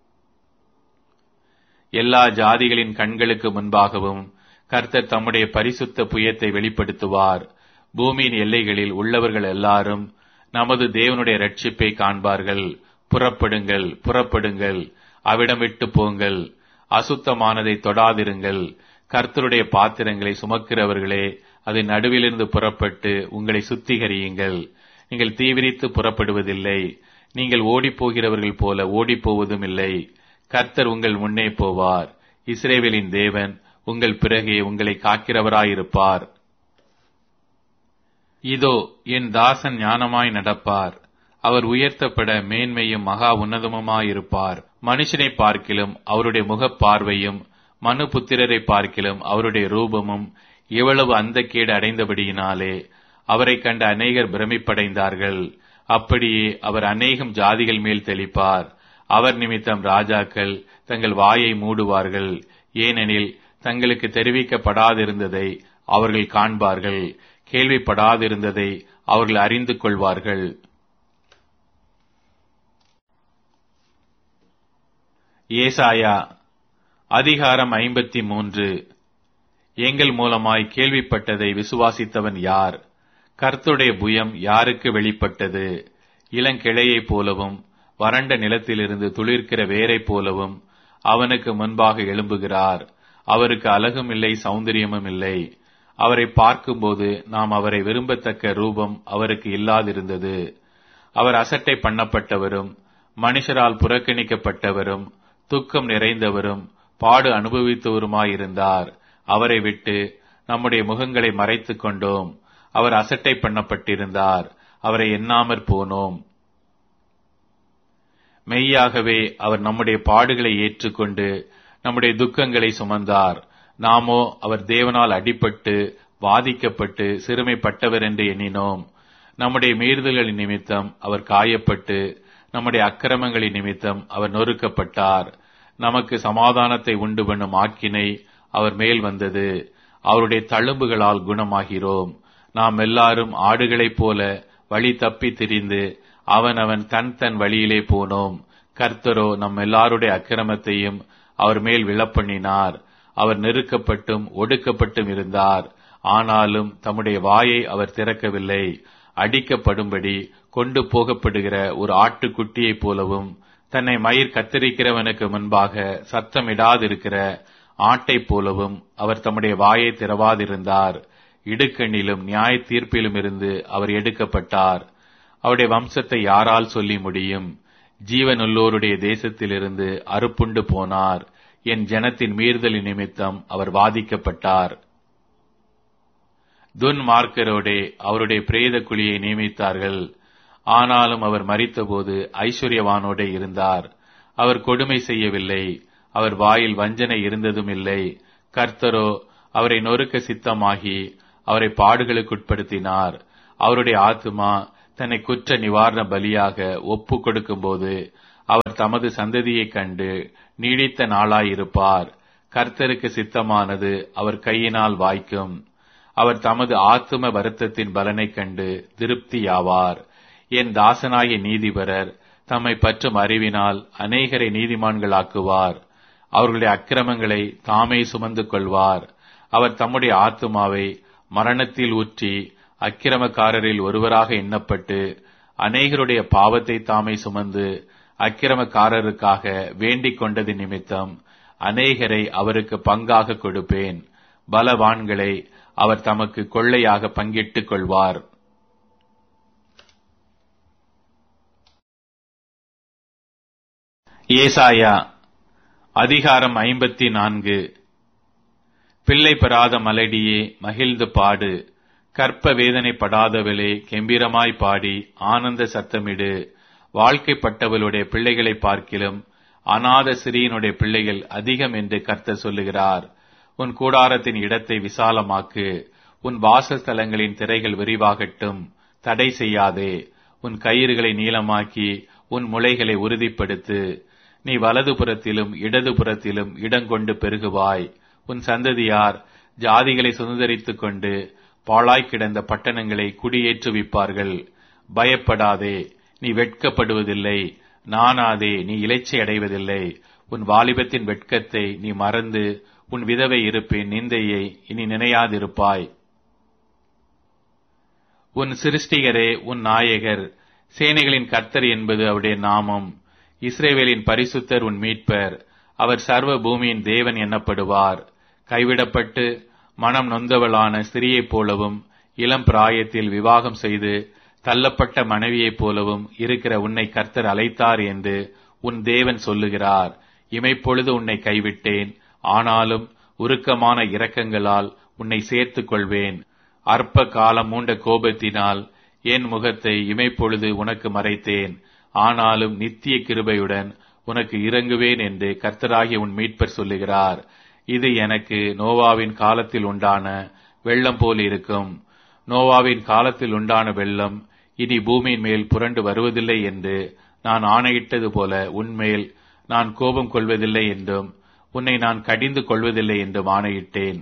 எல்லா ஜாதிகளின் கண்களுக்கு முன்பாகவும் கர்த்தர் தம்முடைய பரிசுத்த புயத்தை வெளிப்படுத்துவார். பூமியின் எல்லைகளில் உள்ளவர்கள் எல்லாரும் நமது தேவனுடைய இரட்சிப்பை காண்பார்கள். புறப்படுங்கள், புறப்படுங்கள், அவிடம் விட்டு போங்கள். அசுத்தமானதை தொடாதிருங்கள். கர்த்தருடைய பாத்திரங்களை சுமக்கிறவர்களே, அதன் நடுவிலிருந்து புறப்பட்டு உங்களை சுத்திகரியுங்கள். நீங்கள் தீவிரித்து புறப்படுவதில்லை. நீங்கள் ஓடிப்போகிறவர்கள் போல ஓடிப்போவதும் இல்லை. கர்த்தர் உங்கள் முன்னே போவார். இஸ்ரவேலின் தேவன் உங்கள் பிறகே உங்களை காக்கிறவராயிருப்பார். இதோ என் தாசன் ஞானமாய் நடப்பார். அவர் உயர்த்தப்பட மேன்மையும் மகா உன்னதமுமாயிருப்பார். மனுஷனை பார்க்கிலும் அவருடைய முகப்பார்வையும் மனுபுத்திரரை பார்க்கிலும் அவருடைய ரூபமும் எவ்வளவு அந்தக்கேடு அடைந்தபடியினாலே அவரை கண்ட அநேகர் பிரமிப்படைந்தார்கள். அப்படியே அவர் அநேகம் ஜாதிகள் மேல் தெளிப்பார். அவர் நிமித்தம் ராஜாக்கள் தங்கள் வாயை மூடுவார்கள். ஏனெனில் தங்களுக்கு தெரிவிக்கப்படாதிருந்ததை அவர்கள் காண்பார்கள், கேள்விப்படாதிருந்ததை அவர்கள் அறிந்து கொள்வார்கள். ஏசாயா அதிகாரம் 53. எங்கள் மூலமாய் கேள்விப்பட்டதை விசுவாசித்தவன் யார்? கர்த்தருடைய புயம் யாருக்கு வெளிப்பட்டது? இளங்கிளையைப் போலவும் வறண்ட நிலத்திலிருந்து துளிர்க்கிற வேரைப் போலவும் அவனுக்கு முன்பாக எழும்புகிறார். அவருக்கு அழகும் இல்லை, சௌந்தரியமும் இல்லை. அவரை பார்க்கும்போது நாம் அவரை விரும்பத்தக்க ரூபம் அவருக்கு இல்லாதிருந்தது. அவர் அசட்டை பண்ணப்பட்டவரும் மனுஷரால் புறக்கணிக்கப்பட்டவரும் துக்கம் நிறைந்தவரும் பாடு அனுபவித்தவருமாயிருந்தார். அவரை விட்டு நம்முடைய முகங்களை மறைத்துக் கொண்டோம். அவர் அசட்டை பண்ணப்பட்டிருந்தார். அவரை எண்ணாமற் போனோம். மெய்யாகவே அவர் நம்முடைய பாடுகளை ஏற்றுக்கொண்டு நம்முடைய துக்கங்களை சுமந்தார். நாமோ அவர் தேவனால் அடிபட்டு வாதிக்கப்பட்டு சிறுமைப்பட்டவர் என்று எண்ணினோம். நம்முடைய மீறுதல்களின் நிமித்தம் அவர் காயப்பட்டு நம்முடைய அக்கிரமங்களின் நிமித்தம் அவர் நொறுக்கப்பட்டார். நமக்கு சமாதானத்தை உண்டு பண்ணும் ஆக்கினை அவர் மேல் வந்தது. அவருடைய தழும்புகளால் குணமாகிறோம். நாம் எல்லாரும் ஆடுகளைப் போல வழி தப்பி திரிந்து அவனவன் தன் வழியிலே போனோம். கர்த்தரோ நம் எல்லாருடைய அக்கிரமத்தையும் அவர் மேல் விழப்பண்ணினார். அவர் நெருக்கப்பட்டும் ஒடுக்கப்பட்டும் இருந்தார். ஆனாலும் தம்முடைய வாயை அவர் திறக்கவில்லை. அடிக்கப்படும்படி கொண்டு போகப்படுகிற ஒரு ஆட்டுக்குட்டியைப் போலவும் தன்னை மயிர் கத்தரிக்கிறவனுக்கு முன்பாக சத்தமிடாதிருக்கிற ஆட்டைப் போலவும் அவர் தம்முடைய வாயை திறவாதிருந்தார். இடுக்கண்ணிலும் நியாய தீர்ப்பிலும் இருந்து அவர் எடுக்கப்பட்டார். அவருடைய வம்சத்தை யாரால் சொல்லி முடியும்? ஜீவனுள்ளோருடைய தேசத்திலிருந்து அறுப்புண்டு போனார். என் ஜனத்தின் மீறுதலின் நிமித்தம் அவர் வாதிக்கப்பட்டார். துன்மார்க்கரோடே அவருடைய பிரேத குழியை நியமித்தார்கள். ஆனாலும் அவர் மரித்தபோது ஐஸ்வர்யவானோடே இருந்தார். அவர் கொடுமை செய்யவில்லை. அவர் வாயில் வஞ்சனை இருந்ததும் இல்லை. கர்த்தரோ அவரை நொறுக்க சித்தமாகி அவரை பாடுகளுக்குட்படுத்தினார். அவருடைய ஆத்துமா தன்னை குற்ற நிவாரண பலியாக ஒப்பு கொடுக்கும்போது அவர் தமது சந்ததியைக் கண்டு நீடித்த நாளாயிருப்பார். கர்த்தருக்கு சித்தமானது அவர் கையினால் வாய்க்கும். அவர் தமது ஆத்தும வருத்தத்தின் பலனைக் கண்டு திருப்தியாவார். என் தாசனாகிய நீதிபரர் தம்மை பற்றும் அறிவினால் அநேகரை நீதிமான்களாக்குவார். அவர்களுடைய அக்கிரமங்களை தாமே சுமந்து கொள்வார். அவர் தம்முடைய ஆத்துமாவை மரணத்தில் ஊற்றி அக்கிரமக்காரரில் ஒருவராக எண்ணப்பட்டு அநேகருடைய பாவத்தை தாமே சுமந்து அக்கிரமக்காரருக்காக வேண்டிக் கொண்டது நிமித்தம் அநேகரை அவருக்கு பங்காக கொடுப்பேன். பலவான்களை அவர் தமக்கு கொள்ளையாக பங்கிட்டுக் கொள்வார். ஏசாயா அதிகாரம் 54. பிள்ளை பெறாத மலடியே மகிழ்ந்து பாடு, கற்ப வேதனைப்படாதவளே கெம்பீரமாய் பாடி ஆனந்த சத்தமிடு. வாழ்க்கைப்பட்டவளுடைய பிள்ளைகளை பார்க்கிலும் அநாத சிறியனுடைய பிள்ளைகள் அதிகம் என்று கர்த்தர் சொல்லுகிறார். உன் கூடாரத்தின் இடத்தை விசாலமாக்கு, உன் வாசஸ்தலங்களின் திரைகள் விரிவாகட்டும். தடை செய்யாதே. உன் கயிறுகளை நீளமாக்கி உன் முளைகளை உறுதிப்படுத்து. நீ வலதுபுறத்திலும் இடதுபுறத்திலும் இடங்கொண்டு பெருகுவாய். உன் சந்ததியார் ஜாதிகளை சுதந்தரித்துக் கொண்டு பாழாய் கிடந்த பட்டணங்களை குடியேற்றுவிப்பார்கள். பயப்படாதே, நீ வெட்கப்படுவதில்லை. நாணாதே, நீ இளைச்சை அடைவதில்லை. உன் வாலிபத்தின் வெட்கத்தை நீ மறந்து உன் விதவை இருப்பின் நிந்தையை இனி நினையாதிருப்பாய். உன் சிருஷ்டிகரே உன் நாயகர், சேனைகளின் கர்த்தர் என்பது அவருடைய நாமம். இஸ்ரவேலின் பரிசுத்தர் உன் மீட்பர். அவர் சர்வ பூமியின் தேவன் எனப்படுவார். கைவிடப்பட்டு மனம் நொந்தவளான ஸ்திரியைப் போலவும் இளம் பிராயத்தில் விவாகம் செய்து தள்ளப்பட்ட மனைவியைப் போலவும் இருக்கிற உன்னை கர்த்தர் அழைத்தார் என்று உன் தேவன் சொல்லுகிறார். இமைப்பொழுது உன்னை கைவிட்டேன், ஆனாலும் உருக்கமான இரக்கங்களால் உன்னை சேர்த்துக் கொள்வேன். அற்ப காலம் மூண்ட கோபத்தினால் என் முகத்தை இமைப்பொழுது உனக்கு மறைத்தேன், ஆனாலும் நித்திய கிருபையுடன் உனக்கு இறங்குவேன் என்று கர்த்தராகிய உன் மீட்பர் சொல்லுகிறார். இது எனக்கு நோவாவின் காலத்தில் உண்டான வெள்ளம் போல் இருக்கும். நோவாவின் காலத்தில் உண்டான வெள்ளம் இனி பூமியின் மேல் புரண்டு வருவதில்லை என்று நான் ஆணையிட்டது போல உன்மேல் நான் கோபம் கொள்வதில்லை என்றும் உன்னை நான் கடிந்து கொள்வதில்லை என்றும் ஆணையிட்டேன்.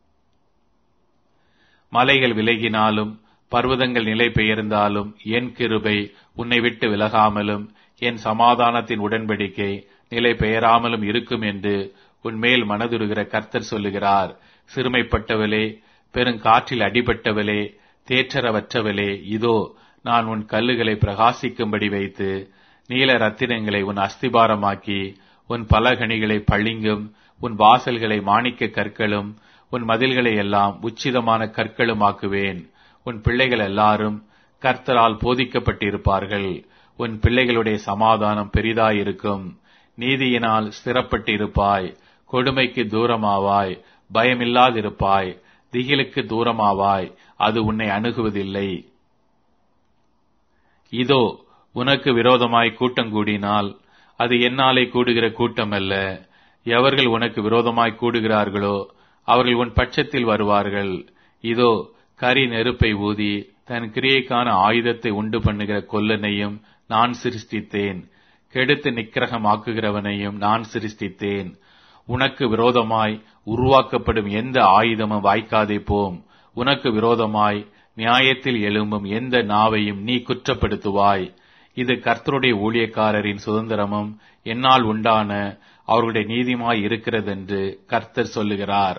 மலைகள் விலகினாலும் பர்வதங்கள் நிலை பெயர்ந்தாலும் என் கிருபை உன்னை விட்டு விலகாமலும் என் சமாதானத்தின் உடன்படிக்கை நிலை பெயராமலும் இருக்கும் என்று உன்மேல் மனதுருகிற கர்த்தர் சொல்லுகிறார். சிறுமைப்பட்டவளே, பெருங்காற்றில் அடிபட்டவளே, தேற்றரவற்றவளே, இதோ நான் உன் கல்லுகளை பிரகாசிக்கும்படி வைத்து நீல ரத்தினங்களை உன் அஸ்திபாரமாக்கி உன் பலகணிகளை பளிங்கும் உன் வாசல்களை மாணிக்க கற்களும் உன் மதில்களை எல்லாம் உச்சிதமான கற்களுமாக்குவேன். உன் பிள்ளைகள் எல்லாரும் கர்த்தரால் போதிக்கப்பட்டிருப்பார்கள். உன் பிள்ளைகளுடைய சமாதானம் பெரிதாயிருக்கும். நீதியினால் ஸ்திரப்பட்டிருப்பாய். கொடுமைக்கு தூரமாவாய். பயமில்லாதிருப்பாய். திகிலுக்கு தூரமாவாய். அது உன்னை அணுகுவதில்லை. இதோ உனக்கு விரோதமாய் கூட்டம் கூடினால் அது என்னாலே கூடுகிற கூட்டமல்ல. எவர்கள் உனக்கு விரோதமாய் கூடுகிறார்களோ அவர்கள் உன் பட்சத்தில் வருவார்கள். இதோ கரி நெருப்பை ஊதி தன் கிரியைக்கான ஆயுதத்தை உண்டு பண்ணுகிற கொல்லனையும் நான் சிருஷ்டித்தேன். கெடுத்து நிக்கிரகமாக்குகிறவனையும் நான் சிருஷ்டித்தேன். உனக்கு விரோதமாய் உருவாக்கப்படும் எந்த ஆயுதமும் வாய்க்காதே போம். உனக்கு விரோதமாய் நியாயத்தில் எழும்பும் எந்த நாவையும் நீ குற்றப்படுத்துவாய். இது கர்த்தருடைய ஊழியக்காரரின் சுதந்திரமும் என்னால் உண்டான அவர்களுடைய நீதியுமாய் இருக்கிறதென்று கர்த்தர் சொல்லுகிறார்.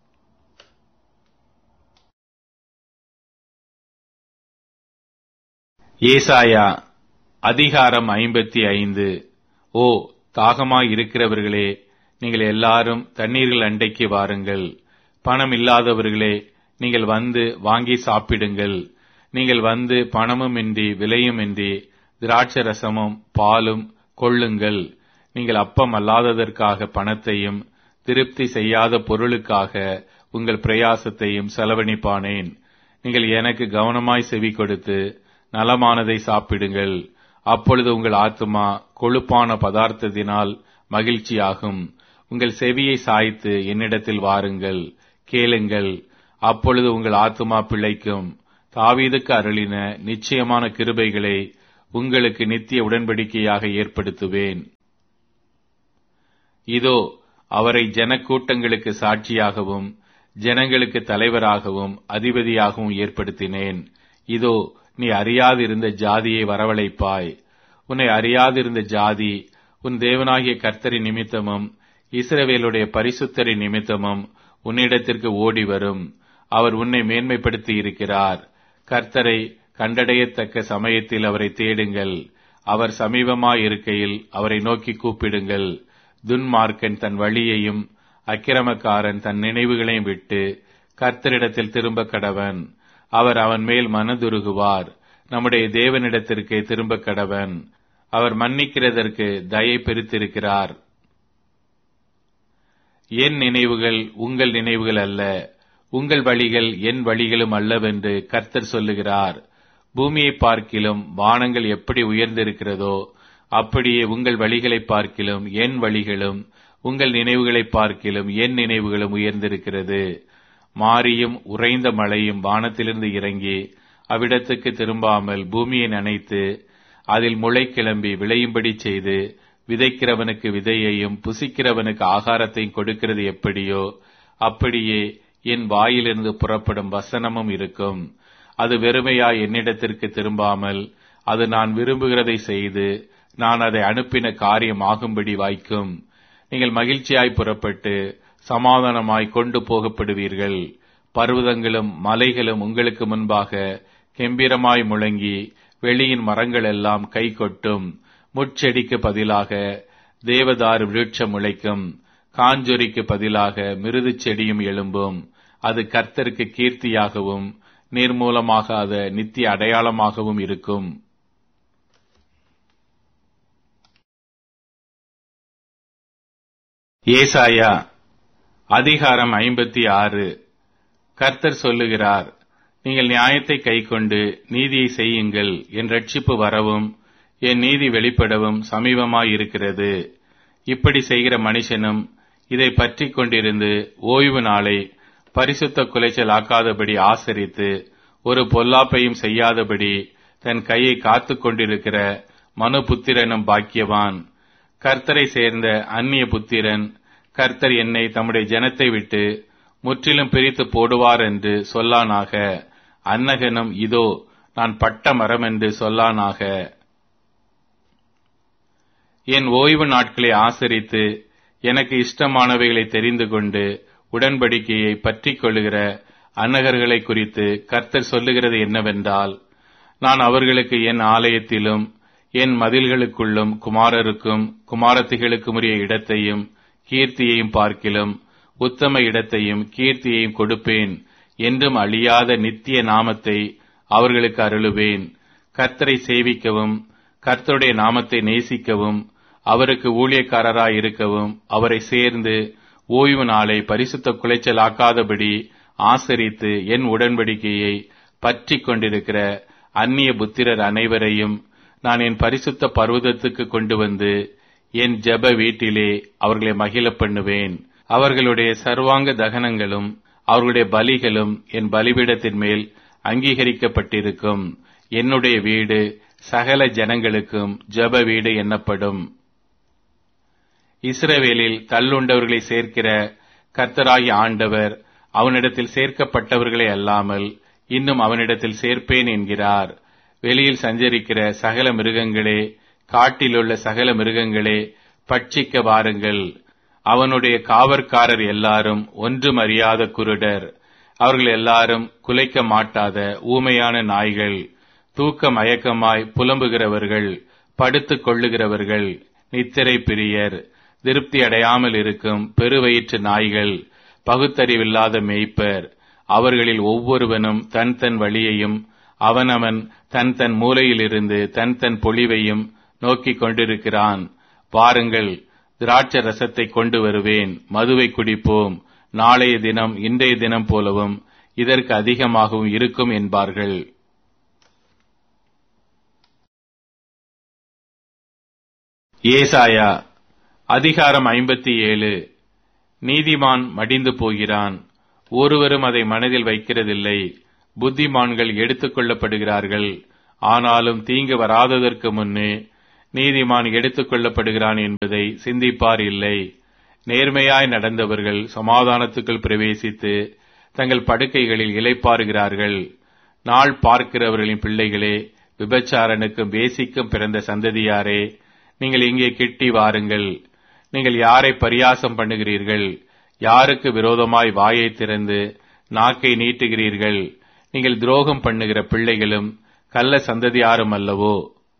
ஏசாயா அதிகாரம் 55. ஓ தாகமாய் இருக்கிறவர்களே, நீங்கள் எல்லாரும் தண்ணீர்கள் அண்டைக்கு வாருங்கள். பணம் இல்லாதவர்களே, நீங்கள் வந்து வாங்கி சாப்பிடுங்கள். நீங்கள் வந்து பணமுமின்றி விலையுமின்றி திராட்சை ரசமும் பாலும் கொள்ளுங்கள். நீங்கள் அப்பம் அல்லாததற்காக பணத்தையும் திருப்தி செய்யாத பொருளுக்காக உங்கள் பிரயாசத்தையும் செலவழிப்பானேன். நீங்கள் எனக்கு கவனமாய் செவி கொடுத்து நலமானதை சாப்பிடுங்கள். அப்பொழுது உங்கள் ஆத்துமா கொழுப்பான பதார்த்தத்தினால் மகிழ்ச்சியாகும். உங்கள் செவியை சாய்த்து என்னிடத்தில் வாருங்கள், கேளுங்கள், அப்பொழுது உங்கள் ஆத்துமா பிழைக்கும். தாவீதுக்கு அருளின நிச்சயமான கிருபைகளை உங்களுக்கு நித்திய உடன்படிக்கையாக ஏற்படுத்துவேன். இதோ அவரை ஜனக்கூட்டங்களுக்கு சாட்சியாகவும் ஜனங்களுக்கு தலைவராகவும் அதிபதியாகவும் ஏற்படுத்தினேன். இதோ நீ அறியாதிருந்த ஜாதியை வரவழைப்பாய். உன்னை அறியாதிருந்த ஜாதி உன் தேவனாகிய கர்த்தரின் நிமித்தமும் இஸ்ரவேலுடைய பரிசுத்தரின் நிமித்தமும் உன்னிடத்திற்கு ஓடி வரும். அவர் உன்னை மேன்மைப்படுத்தி இருக்கிறார். கர்த்தரை கண்டடையத்தக்க சமயத்தில் அவரை தேடுங்கள். அவர் சமீபமாயிருக்கையில் அவரை நோக்கி கூப்பிடுங்கள். துன்மார்க்கன் தன் வழியையும் அக்கிரமக்காரன் தன் நினைவுகளையும் விட்டு கர்த்தரிடத்தில் திரும்ப கடவன். அவர் அவன் மேல் மனதுருகுவார். நம்முடைய தேவனிடத்திற்கு திரும்ப கடவன். அவர் மன்னிக்கிறதற்கு தயை பெருத்திருக்கிறார். என் நினைவுகள் உங்கள் நினைவுகள் அல்ல, உங்கள் வழிகள் என் வழிகளும் அல்லவென்று கர்த்தர் சொல்லுகிறார். பூமியை பார்க்கிலும் வானங்கள் எப்படி உயர்ந்திருக்கிறதோ அப்படியே உங்கள் வழிகளை பார்க்கிலும் என் வழிகளும் உங்கள் நினைவுகளை பார்க்கிலும் என் நினைவுகளும் உயர்ந்திருக்கிறது. மாரியும் உறைந்த மழையும் வானத்திலிருந்து இறங்கி அவ்விடத்துக்கு திரும்பாமல் பூமியை நனைத்து அதில் முளை கிளம்பி விளையும்படி செய்து விதைக்கிறவனுக்கு விதையையும் புசிக்கிறவனுக்கு ஆகாரத்தையும் கொடுக்கிறது எப்படியோ அப்படியே என் வாயிலிருந்து புறப்படும் வசனமும் இருக்கும். அது வெறுமையாய் என்னிடத்திற்கு திரும்பாமல் அது நான் விரும்புகிறதை செய்து நான் அதை அனுப்பின காரியம் ஆகும்படி வாய்க்கும். நீங்கள் மகிழ்ச்சியாய் புறப்பட்டு சமாதானமாய் கொண்டு போகப்படுவீர்கள். பர்வதங்களும் மலைகளும் உங்களுக்கு முன்பாக கெம்பீரமாய் முழங்கி வெளியின் மரங்கள் எல்லாம் கை கொட்டும். முட்செடிக்கு பதிலாக தேவதாரு விருட்சம் முளைக்கும். காஞ்சொரிக்கு பதிலாக மிருது செடியும் எழும்பும். அது கர்த்தருக்கு கீர்த்தியாகவும் நிர்மூலமாகாத நித்திய அடையாளமாகவும் இருக்கும். ஏசாயா அதிகாரம் 56. கர்த்தர் சொல்லுகிறார், நீங்கள் நியாயத்தை கைக்கொண்டு நீதியை செய்யுங்கள். என் ரட்சிப்பு வரவும் என் நீதி வெளிப்படவும் சமீபமாயிருக்கிறது. இப்படி செய்கிற மனுஷனும் இதை பற்றிக் கொண்டிருந்து ஓய்வு நாளை பரிசுத்த குலைச்சல் ஆக்காதபடி ஆசரித்து ஒரு பொல்லாப்பையும் செய்யாதபடி தன் கையை காத்து கொண்டிருக்கிற மனுபுத்திரனும் பாக்கியவான். கர்த்தரை சேர்ந்த அந்நிய புத்திரன் கர்த்தர் என்னை தம்முடைய ஜனத்தை விட்டு முற்றிலும் பிரித்து போடுவார் என்று சொல்லானாக. அன்னகனும் இதோ நான் பட்ட மரம் என்று சொல்லானாக. என் ஓய்வு நாட்களை ஆசரித்து எனக்கு இஷ்டமானவைகளை தெரிந்து கொண்டு உடன்படிக்கையை பற்றிக் கொள்ளுகிற அன்னகர்களை குறித்து கர்த்தர் சொல்லுகிறது என்னவென்றால், நான் அவர்களுக்கு என் ஆலயத்திலும் என் மதில்களுக்குள்ளும் குமாரருக்கும் குமாரத்திகளுக்கும் உரிய இடத்தையும் கீர்த்தியையும் பார்க்கிலும் உத்தம இடத்தையும் கீர்த்தியையும் கொடுப்பேன் என்றும் அழியாத நித்திய நாமத்தை அவர்களுக்கு அருளுவேன். கர்த்தரை சேவிக்கவும் கர்த்தருடைய நாமத்தை நேசிக்கவும் அவருக்கு ஊழியக்காரராய் இருக்கவும் அவரை சேர்ந்து ஓய்வு நாளை பரிசுத்த குலைச்சலாக்காதபடி ஆசரித்து என் உடன்படிக்கையை பற்றிக் கொண்டிருக்கிற அந்நிய புத்திரர் அனைவரையும் நான் என் பரிசுத்த பர்வதத்துக்கு கொண்டு வந்து என் ஜெப வீட்டிலே அவர்களை மகிழ பண்ணுவேன். அவர்களுடைய சர்வாங்க தகனங்களும் அவர்களுடைய பலிகளும் என் பலிபீடத்தின் மேல் அங்கீகரிக்கப்பட்டிருக்கும். என்னுடைய வீடு சகல ஜனங்களுக்கும் ஜெப வீடு என்னப்படும். இஸ்ரவேலில் தள்ளுண்டவர்களை சேர்க்கிற கர்த்தராகிய ஆண்டவர் அவனிடத்தில் சேர்க்கப்பட்டவர்களை அல்லாமல் இன்னும் அவனிடத்தில் சேர்ப்பேன் என்கிறார். வெளியில் சஞ்சரிக்கிற சகல மிருகங்களே, காட்டிலுள்ள சகல மிருகங்களே, பட்சிக்க வாருங்கள். அவனுடைய காவற்காரர் எல்லாரும் ஒன்றும் அறியாத குருடர். அவர்கள் எல்லாரும் குலைக்க மாட்டாத ஊமையான நாய்கள். தூக்க மயக்கமாய் புலம்புகிறவர்கள், படுத்துக் கொள்ளுகிறவர்கள், நித்திரை பிரியர், திருப்தி அடையாமல் இருக்கும் பெருவயிற்று நாய்கள், பகுத்தறிவில்லாத மேய்ப்பர். அவர்களில் ஒவ்வொருவனும் தன் தன் வழியையும் அவனவன் தன் தன் மூலையிலிருந்து தன் தன் பொழிவையும் நோக்கிக் கொண்டிருக்கிறான். வாருங்கள், திராட்சை ரசத்தை கொண்டு வருவேன், மதுவை குடிப்போம். நாளைய தினம் இன்றைய தினம் போலவும் இதற்கு அதிகமாகவும் இருக்கும் என்பார்கள். ஏசாயா அதிகாரம் 57. நீதிமான் மடிந்து போகிறான், ஒருவரும் அதை மனதில் வைக்கிறதில்லை. புத்திமான்கள் எடுத்துக் கொள்ளப்படுகிறார்கள், ஆனாலும் தீங்கு வராததற்கு முன்னே நீதிமான் எடுத்துக் கொள்ளப்படுகிறான் என்பதை சிந்திப்பார் இல்லை. நேர்மையாய் நடந்தவர்கள் சமாதானத்துக்குள் பிரவேசித்து தங்கள் படுக்கைகளில் இளைப்பாறுகிறார்கள். நாள் பார்க்கிறவர்களின் பிள்ளைகளே, விபச்சாரனுக்கும் வேசிக்கும் பிறந்த சந்ததியாரே, நீங்கள் இங்கே கிட்டி வாருங்கள். நீங்கள் யாரை பரியாசம் பண்ணுகிறீர்கள்? யாருக்கு விரோதமாய் வாயை திறந்து நாக்கை நீட்டுகிறீர்கள்? நீங்கள் துரோகம் பண்ணுகிற பிள்ளைகளும் கள்ள சந்ததியாரும் அல்லவோ?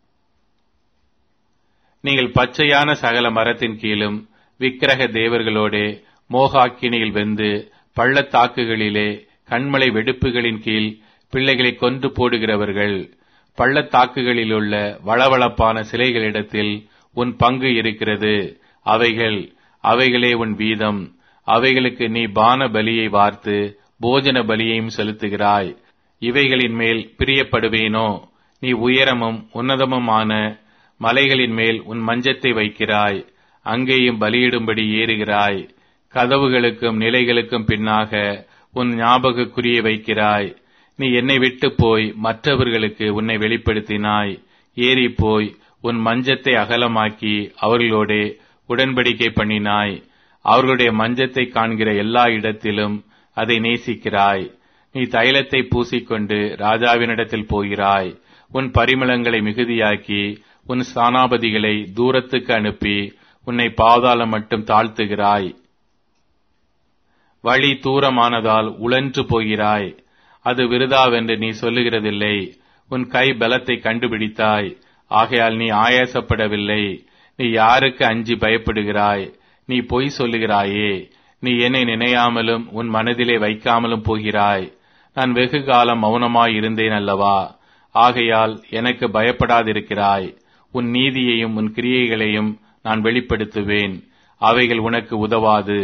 நீங்கள் பச்சையான சகல மரத்தின் கீழும் விக்கிரக தேவர்களோடே மோகாக்கினியில் வெந்து பள்ளத்தாக்குகளிலே கண்மலை வெடுப்புகளின் கீழ் பிள்ளைகளை கொன்று போடுகிறவர்கள். பள்ளத்தாக்குகளிலுள்ள வளவளப்பான சிலைகளிடத்தில் உன் பங்கு இருக்கிறது. அவைகளே உன் வீதம். அவைகளுக்கு நீ பான பலியை வார்த்து போஜன பலியையும் செலுத்துகிறாய். இவைகளின் மேல் பிரியப்படுவேனோ? நீ உயரமும் உன்னதமுமான மலைகளின் மேல் உன் மஞ்சத்தை வைக்கிறாய், அங்கேயும் பலியிடும்படி ஏறுகிறாய். கதவுகளுக்கும் நிலைகளுக்கும் பின்னாக உன் ஞாபகக்குறியை வைக்கிறாய். நீ என்னை விட்டு போய் மற்றவர்களுக்கு உன்னை வெளிப்படுத்தினாய். ஏறிப்போய் உன் மஞ்சத்தை அகலமாக்கி அவர்களோடே உடன்படிக்கை பண்ணினாய். அவர்களுடைய மஞ்சத்தை காண்கிற எல்லா இடத்திலும் அதை நேசிக்கிறாய். நீ தைலத்தை பூசிக்கொண்டு ராஜாவினிடத்தில் போகிறாய். உன் பரிமளங்களை மிகுதியாக்கி உன் ஸ்தானாபதிகளை தூரத்துக்கு அனுப்பி உன்னை பாதாளம் மட்டும் தாழ்த்துகிறாய். வழி தூரமானதால் உழன்று போகிறாய். அது விருதாவென்று நீ சொல்லுகிறதில்லை. உன் கை பலத்தை கண்டுபிடித்தாய், ஆகையால் நீ ஆயாசப்படவில்லை. நீ யாருக்கு அஞ்சி பயப்படுகிறாய்? நீ பொய் சொல்லுகிறாயே. நீ என்னை நினையாமலும் உன் மனதிலே வைக்காமலும் போகிறாய். நான் வெகு காலம் மௌனமாய் இருந்தேன் அல்லவா? ஆகையால் எனக்கு பயப்படாதிருக்கிறாய். உன் நீதியையும் உன் கிரியைகளையும் நான் வெளிப்படுத்துவேன். அவைகள் உனக்கு உதவாது.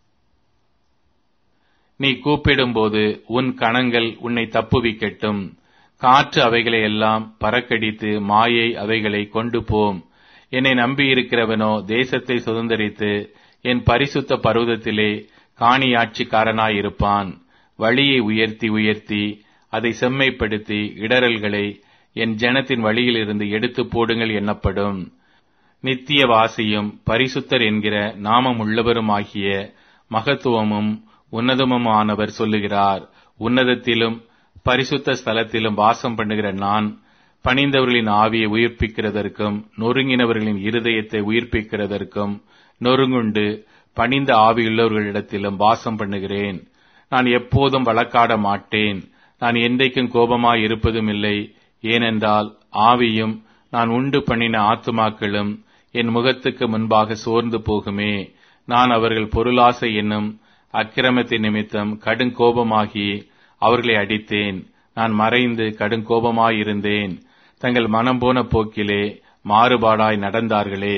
நீ கூப்பிடும்போது உன் கணங்கள் உன்னை தப்புவிக்கட்டும். காற்று அவைகளை எல்லாம் பறக்கடித்து மாயை அவைகளை கொண்டு போம். என்னை நம்பியிருக்கிறவனோ தேசத்தை சுதந்தரித்து என் பரிசுத்த பர்வதத்திலே காணியாட்சிக்காரனாயிருப்பான். வழியை உயர்த்தி உயர்த்தி அதை செம்மைப்படுத்தி இடரல்களை என் ஜனத்தின் வழியிலிருந்து எடுத்து போடுங்கள் என்னப்படும். நித்தியவாசியும் பரிசுத்தர் என்கிற நாமம் உள்ளவருமாகிய மகத்துவமும் உன்னதமுமானவர் சொல்லுகிறார். உன்னதத்திலும் பரிசுத்த ஸ்தலத்திலும் வாசம் பண்ணுகிற நான் பணிந்தவர்களின் ஆவியை உயிர்ப்பிக்கிறதற்கும் நொறுங்கினவர்களின் இருதயத்தை உயிர்ப்பிக்கிறதற்கும் நொறுங்குண்டு பணிந்த ஆவியுள்ளவர்களிடத்திலும் வாசம் பண்ணுகிறேன். நான் எப்போதும் வழக்காட மாட்டேன். நான் என்றைக்கும் கோபமாய் இருப்பதும் இல்லை. ஏனென்றால் ஆவியும் நான் உண்டு பண்ணின ஆத்துமாக்களும் என் முகத்துக்கு முன்பாக சோர்ந்து போகுமே. நான் அவர்கள் பொருளாசை என்னும் அக்கிரமத்தின் நிமித்தம் கடுங்கோபமாகி அவர்களை அடித்தேன். நான் மறைந்து கடுங்கோபமாயிருந்தேன். தங்கள் மனம் போன போக்கிலே மாறுபாடாய் நடந்தார்களே.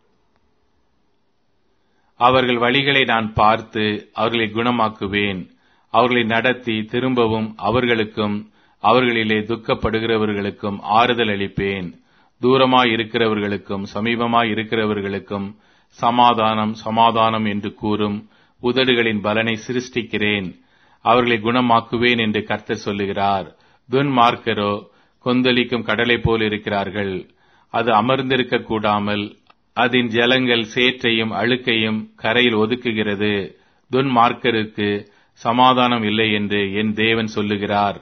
அவர்கள் வழிகளை நான் பார்த்து அவர்களை குணமாக்குவேன். அவர்களை நடத்தி திரும்பவும் அவர்களுக்கும் அவர்களிலே துக்கப்படுகிறவர்களுக்கும் ஆறுதல் அளிப்பேன். தூரமாய் இருக்கிறவர்களுக்கும் சமீபமாய் இருக்கிறவர்களுக்கும் சமாதானம் சமாதானம் என்று கூறும் உதடுகளின் பலனை சிருஷ்டிக்கிறேன். அவர்களை குணமாக்குவேன் என்று கர்த்தர் சொல்லுகிறார். துன்மார்க்கரோ கொந்தளிக்கும் கடலை போல் இருக்கிறார்கள். அது அமர்ந்திருக்க கூடாமல் அதன் ஜலங்கள் சேற்றையும் அழுக்கையும் கரையில் ஒதுக்குகிறது. துன்மார்க்கருக்கு சமாதானம் இல்லை என்று என் தேவன் சொல்லுகிறார்.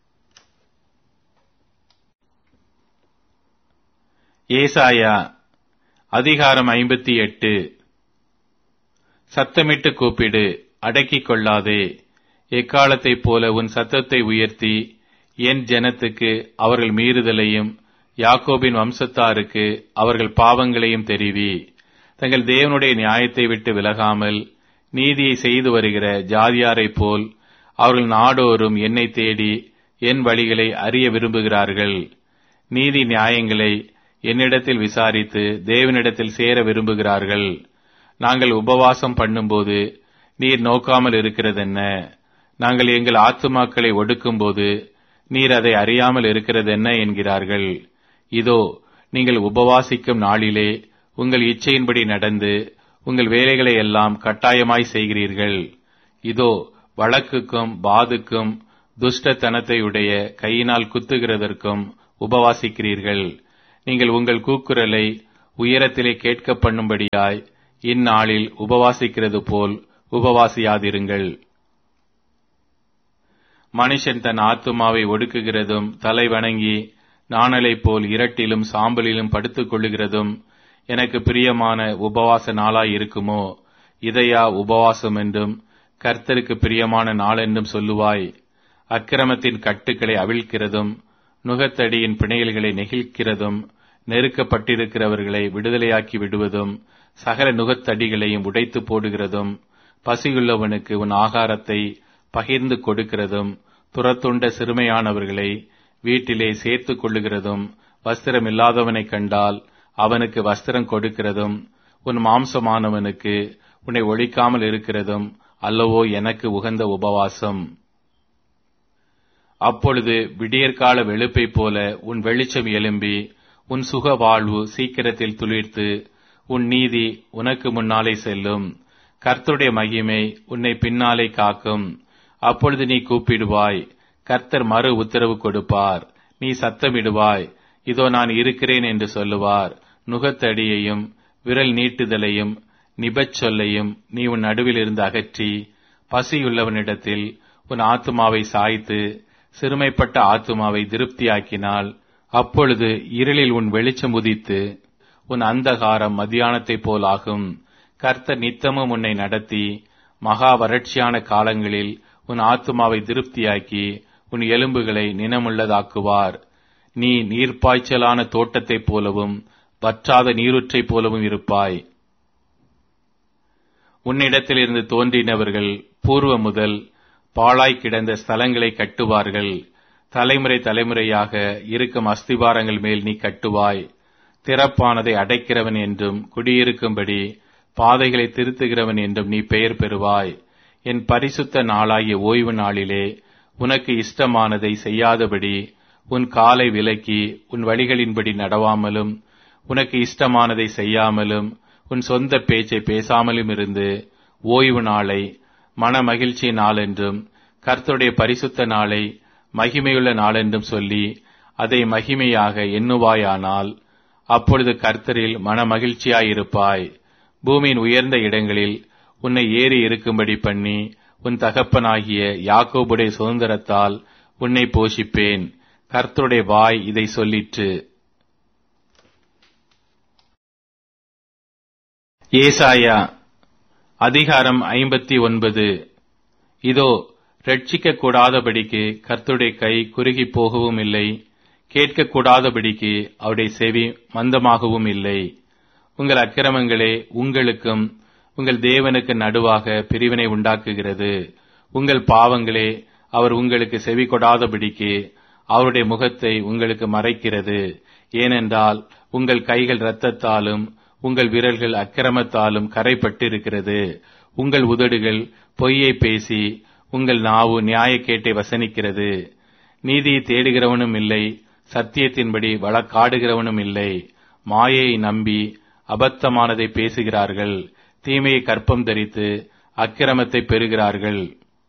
ஏசாயா அதிகாரம் 58. சத்தமிட்டு கூப்பிடு, அடக்கிக் கொள்ளாதே. எக்காலத்தைப் போல உன் சத்தத்தை உயர்த்தி என் ஜனத்துக்கு அவர்கள் மீறுதலையும் யாக்கோபின் வம்சத்தாருக்கு அவர்கள் பாவங்களையும் தெரிவி. தங்கள் தேவனுடைய நியாயத்தை விட்டு விலகாமல் நீதியை செய்து வருகிற ஜாதியாரைப் போல் அவர்கள் நாடோறும் என்னை தேடி என் வழிகளை அறிய விரும்புகிறார்கள். நீதி நியாயங்களை என்னிடத்தில் விசாரித்து தேவனிடத்தில் சேர விரும்புகிறார்கள். நாங்கள் உபவாசம் பண்ணும்போது நீர் நோக்காமல் இருக்கிறதென்ன? நாங்கள் எங்கள் ஆத்துமாக்களை ஒடுக்கும்போது நீர் அதை அறியாமல் இருக்கிறதென்ன என்கிறார்கள். இதோ, நீங்கள் உபவாசிக்கும் நாளிலே உங்கள் இச்சையின்படி நடந்து உங்கள் வேலைகளை எல்லாம் கட்டாயமாய் செய்கிறீர்கள். இதோ வழக்குக்கும் பாதுக்கும் துஷ்டத்தனத்தையுடைய கையினால் குத்துகிறதற்கும் உபவாசிக்கிறீர்கள். நீங்கள் உங்கள் கூக்குரலை உயரத்திலே கேட்க பண்ணும்படியாய் இந்நாளில் உபவாசிக்கிறது போல் உபவாசியாதிருங்கள். மனுஷன் தன் ஆத்துமாவை ஒடுக்குகிறதும் தலை வணங்கி நாணலை போல் இரட்டிலும் சாம்பலிலும் படுத்துக் கொள்ளுகிறதும் எனக்கு பிரியமான உபவாச நாளாய் இருக்குமோ? இதையா உபவாசம் என்றும் கர்த்தருக்கு பிரியமான நாள் என்றும் சொல்லுவாய்? அக்கிரமத்தின் கட்டுக்களை அவிழ்க்கிறதும் நுகத்தடியின் பிணையல்களை நெகிழ்க்கிறதும் நெருக்கப்பட்டிருக்கிறவர்களை விடுதலையாக்கி விடுவதும் சகல நுகத்தடிகளையும் உடைத்து போடுகிறதும் பசியுள்ளவனுக்கு உன் ஆகாரத்தை பகிர்ந்து கொடுக்கிறதும் துரத்துண்ட சிறுமையானவர்களை வீட்டிலே சேர்த்துக் கொள்ளுகிறதும் வஸ்திரம் இல்லாதவனை கண்டால் அவனுக்கு வஸ்திரம் கொடுக்கிறதும் உன் மாம்சமானவனுக்கு உன்னை ஒழிக்காமல் இருக்கிறதும் அல்லவோ எனக்கு உகந்த உபவாசம். அப்பொழுது விடியற்கால வெளுப்பை போல உன் வெளிச்சம் எழும்பி உன் சுக வாழ்வு சீக்கிரத்தில் துளிர்த்து உன் நீதி உனக்கு முன்னாலே செல்லும். கர்த்தருடைய மகிமை உன்னை பின்னாலே காக்கும். அப்பொழுது நீ கூப்பிடுவாய், கர்த்தர் மறு உத்தரவு கொடுப்பார். நீ சத்தமிடுவாய், இதோ நான் இருக்கிறேன் என்று சொல்லுவார். நுகத்தடியையும் விரல் நீட்டுதலையும் நிபச்சொல்லையும் நீ உன் நடுவில் இருந்து அகற்றி பசியுள்ளவனிடத்தில் உன் ஆத்துமாவை சாய்த்து சிறுமைப்பட்ட ஆத்துமாவை திருப்தியாக்கினால், அப்பொழுது இருளில் உன் வெளிச்சம் உதித்து உன் அந்தகாரம் மத்தியானத்தைப் போல் ஆகும். கர்த்தர் நித்தமும் உன்னை நடத்தி மகா வறட்சியான காலங்களில் உன் ஆத்துமாவை திருப்தியாக்கி உன் எலும்புகளை நினமுள்ளதாக்குவார். நீ நீர்ப்பாய்ச்சலான தோட்டத்தைப் போலவும் வற்றாத நீரூற்றைப் போலவும் இருப்பாய். உன்னிடத்திலிருந்து தோன்றினவர்கள் பூர்வ முதல் பாழாய் கிடந்த ஸ்தலங்களை கட்டுவார்கள். தலைமுறை தலைமுறையாக இருக்கும் அஸ்திபாரங்கள் மேல் நீ கட்டுவாய். திறப்பானதை அடைக்கிறவன் என்றும் குடியிருக்கும்படி பாதைகளை திருத்துகிறவன் என்றும் நீ பெயர் பெறுவாய். என் பரிசுத்த நாளாகிய ஓய்வு நாளிலே உனக்கு இஷ்டமானதை செய்யாதபடி உன் காலை விலக்கி உன் வழிகளின்படி நடவாமலும் உனக்கு இஷ்டமானதை செய்யாமலும் உன் சொந்த பேச்சை பேசாமலும் இருந்து ஓய்வு நாளை மன மகிழ்ச்சி நாளென்றும் கர்த்தருடைய பரிசுத்த நாளை மகிமையுள்ள நாளென்றும் சொல்லி அதை மகிமையாக எண்ணுவாயானால், அப்பொழுது கர்த்தரில் மன மகிழ்ச்சியாயிருப்பாய். பூமியின் உயர்ந்த இடங்களில் உன்னை ஏறி இருக்கும்படி பண்ணி உன் தகப்பனாகிய யாக்கோபுடைய சுதந்திரத்தால் உன்னை போஷிப்பேன். கர்த்தருடைய வாய் இதை சொல்லிற்று. ஏசாயா அதிகாரம் 59. இதோ ரட்சிக்க கூடாதபடிக்கு கர்த்தருடைய கை குறுகி போகவும் இல்லை, கேட்கக்கூடாதபடிக்கு அவருடைய செவி மந்தமாகவும் இல்லை. உங்கள் அக்கிரமங்களே உங்களுக்கும் உங்கள் தேவனுக்கு நடுவாக பிரிவினை உண்டாக்குகிறது. உங்கள் பாவங்களே அவர் உங்களுக்கு செவி கொடாதபடிக்கு அவருடைய முகத்தை உங்களுக்கு மறைக்கிறது. ஏனென்றால் உங்கள் கைகள் இரத்தத்தாலும் உங்கள் விரல்கள் அக்கிரமத்தாலும் கரைப்பட்டிருக்கிறது. உங்கள் உதடுகள் பொய்யை பேசி உங்கள் நாவு நியாயக்கேட்டை வசனிக்கிறது. நீதியை தேடுகிறவனும் இல்லை, சத்தியத்தின்படி வழக்காடுகிறவனும் இல்லை. மாயையை நம்பி அபத்தமானதை பேசுகிறார்கள். தீமையை கற்பம் தரித்து அக்கிரமத்தை பெறுகிறார்கள்.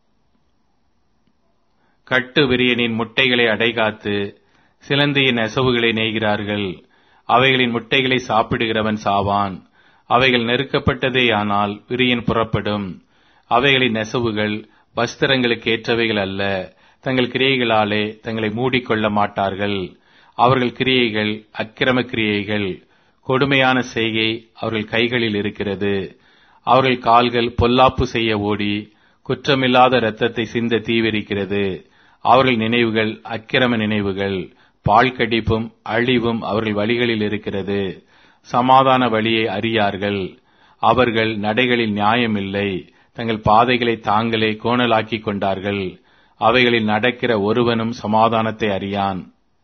கட்டு விரியனின் முட்டைகளை அடைகாத்து சிலந்தியின் நெசவுகளை நெய்கிறார்கள். அவைகளின் முட்டைகளை சாப்பிடுகிறவன் சாவான். அவைகள் நெருக்கப்பட்டதேயானால் விரியன் புறப்படும். அவைகளின் நெசவுகள் வஸ்திரங்களுக்கு ஏற்றவைகள் அல்ல. தங்கள் கிரியைகளாலே தங்களை மூடிக்கொள்ள மாட்டார்கள். அவர்கள் கிரியைகள் அக்கிரம கிரியைகள். கொடுமையான செய்கை அவர்கள் கைகளில் இருக்கிறது. அவர்கள் கால்கள் பொல்லாப்பு செய்ய ஓடி குற்றமில்லாத இரத்தத்தை சிந்த தீவிரிக்கிறது. அவர்கள் நினைவுகள் அக்கிரம நினைவுகள். பால் கடிப்பும் அழிவும் அவர்கள் வழிகளில் இருக்கிறது. சமாதான வழியை அறியார்கள். அவர்கள் நடைகளில் நியாயமில்லை. தங்கள் பாதைகளை தாங்களே கோணலாக்கிக் கொண்டார்கள். அவைகளில் நடக்கிற ஒருவனும் சமாதானத்தை அறியான்.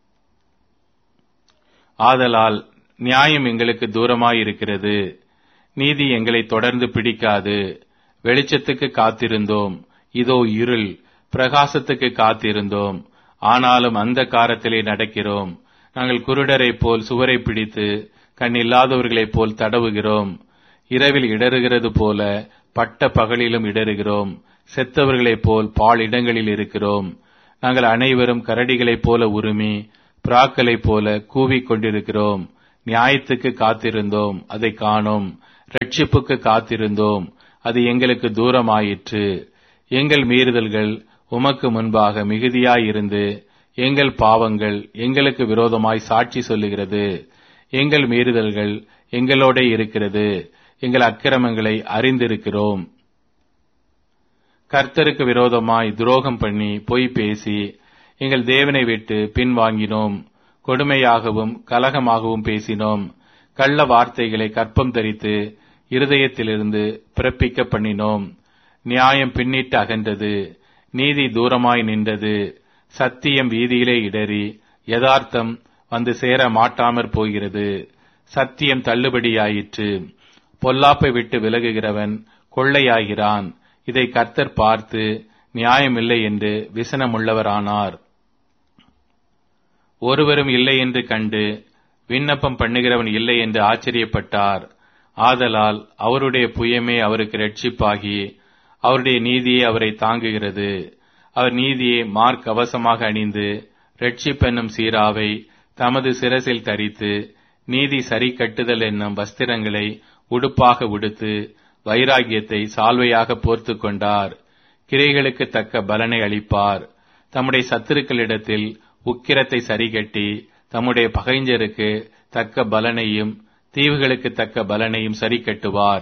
ஆதலால் நியாயம் எங்களுக்கு தூரமாயிருக்கிறது, நீதி எங்களை தொடர்ந்து பிடிக்காது. வெளிச்சத்துக்கு காத்திருந்தோம், இதோ இருள். பிரகாசத்துக்கு காத்திருந்தோம், ஆனாலும் அந்த காரத்திலே நடக்கிறோம். நாங்கள் குருடரைப் போல் சுவரை பிடித்து கண் இல்லாதவர்களைப் போல் தடவுகிறோம். இரவில் இடறுகிறது போல பட்ட பகலிலும் இடறுகிறோம். செத்தவர்களைப் போல் பாழ் இடங்களில் இருக்கிறோம். நாங்கள் அனைவரும் கரடிகளைப் போல உருமி புறாக்களைப் போல கூவிக் கொண்டிருக்கிறோம். நியாயத்துக்கு காத்திருந்தோம், அதை காணோம். ரட்சிப்புக்கு காத்திருந்தோம், அது எங்களுக்கு தூரமாயிற்று. எங்கள் மீறுதல்கள் உமக்கு முன்பாக மிகுதியாயிருந்து எங்கள் பாவங்கள் எங்களுக்கு விரோதமாய் சாட்சி சொல்லுகிறது. எங்கள் மீறுதல்கள் எங்களோட இருக்கிறது, எங்கள் அக்கிரமங்களை அறிந்திருக்கிறோம். கர்த்தருக்கு விரோதமாய் துரோகம் பண்ணி பொய் பேசி எங்கள் தேவனை விட்டு பின்வாங்கினோம். கொடுமையாகவும் கலகமாகவும் பேசினோம். கள்ள வார்த்தைகளை கற்பம் தரித்து இருதயத்திலிருந்து பிறப்பிக்க பண்ணினோம். நியாயம் பின்னிட்டு அகன்றது, நீதி தூரமாய் நின்றது. சத்தியம் வீதியிலே இடறி யதார்த்தம் வந்து சேர மாட்டாமற் போகிறது. சத்தியம் தள்ளுபடியாயிற்று. பொல்லாப்பை விட்டு விலகுகிறவன் கொள்ளையாகிறான். இதை கர்த்தர் பார்த்து நியாயமில்லை என்று விசனமுள்ளவரானார். ஒருவரும் இல்லை என்று கண்டு விண்ணப்பம் பண்ணுகிறவன் இல்லை என்று ஆச்சரியப்பட்டார். ஆதலால் அவருடைய புயமே அவருக்கு இரட்சிப்பாகி அவருடைய நீதியே அவரை தாங்குகிறது. அவர் நீதியை மார்க்கவசமாக அணிந்து இரட்சிப்பென்னும் சீராவை தமது சிரசில் தரித்து நீதி சரி கட்டுதல் என்னும் வஸ்திரங்களை உடுப்பாக உடுத்து வைராகியத்தை சால்வையாக போர்த்து கொண்டார். கிரைகளுக்கு தக்க பலனை அளிப்பார். தம்முடைய சத்துருக்களிடத்தில் உக்கிரத்தை சரிகட்டி தம்முடைய பகைஞருக்கு தக்க பலனையும் தீவுகளுக்கு தக்க பலனையும் சரி கட்டுவார்.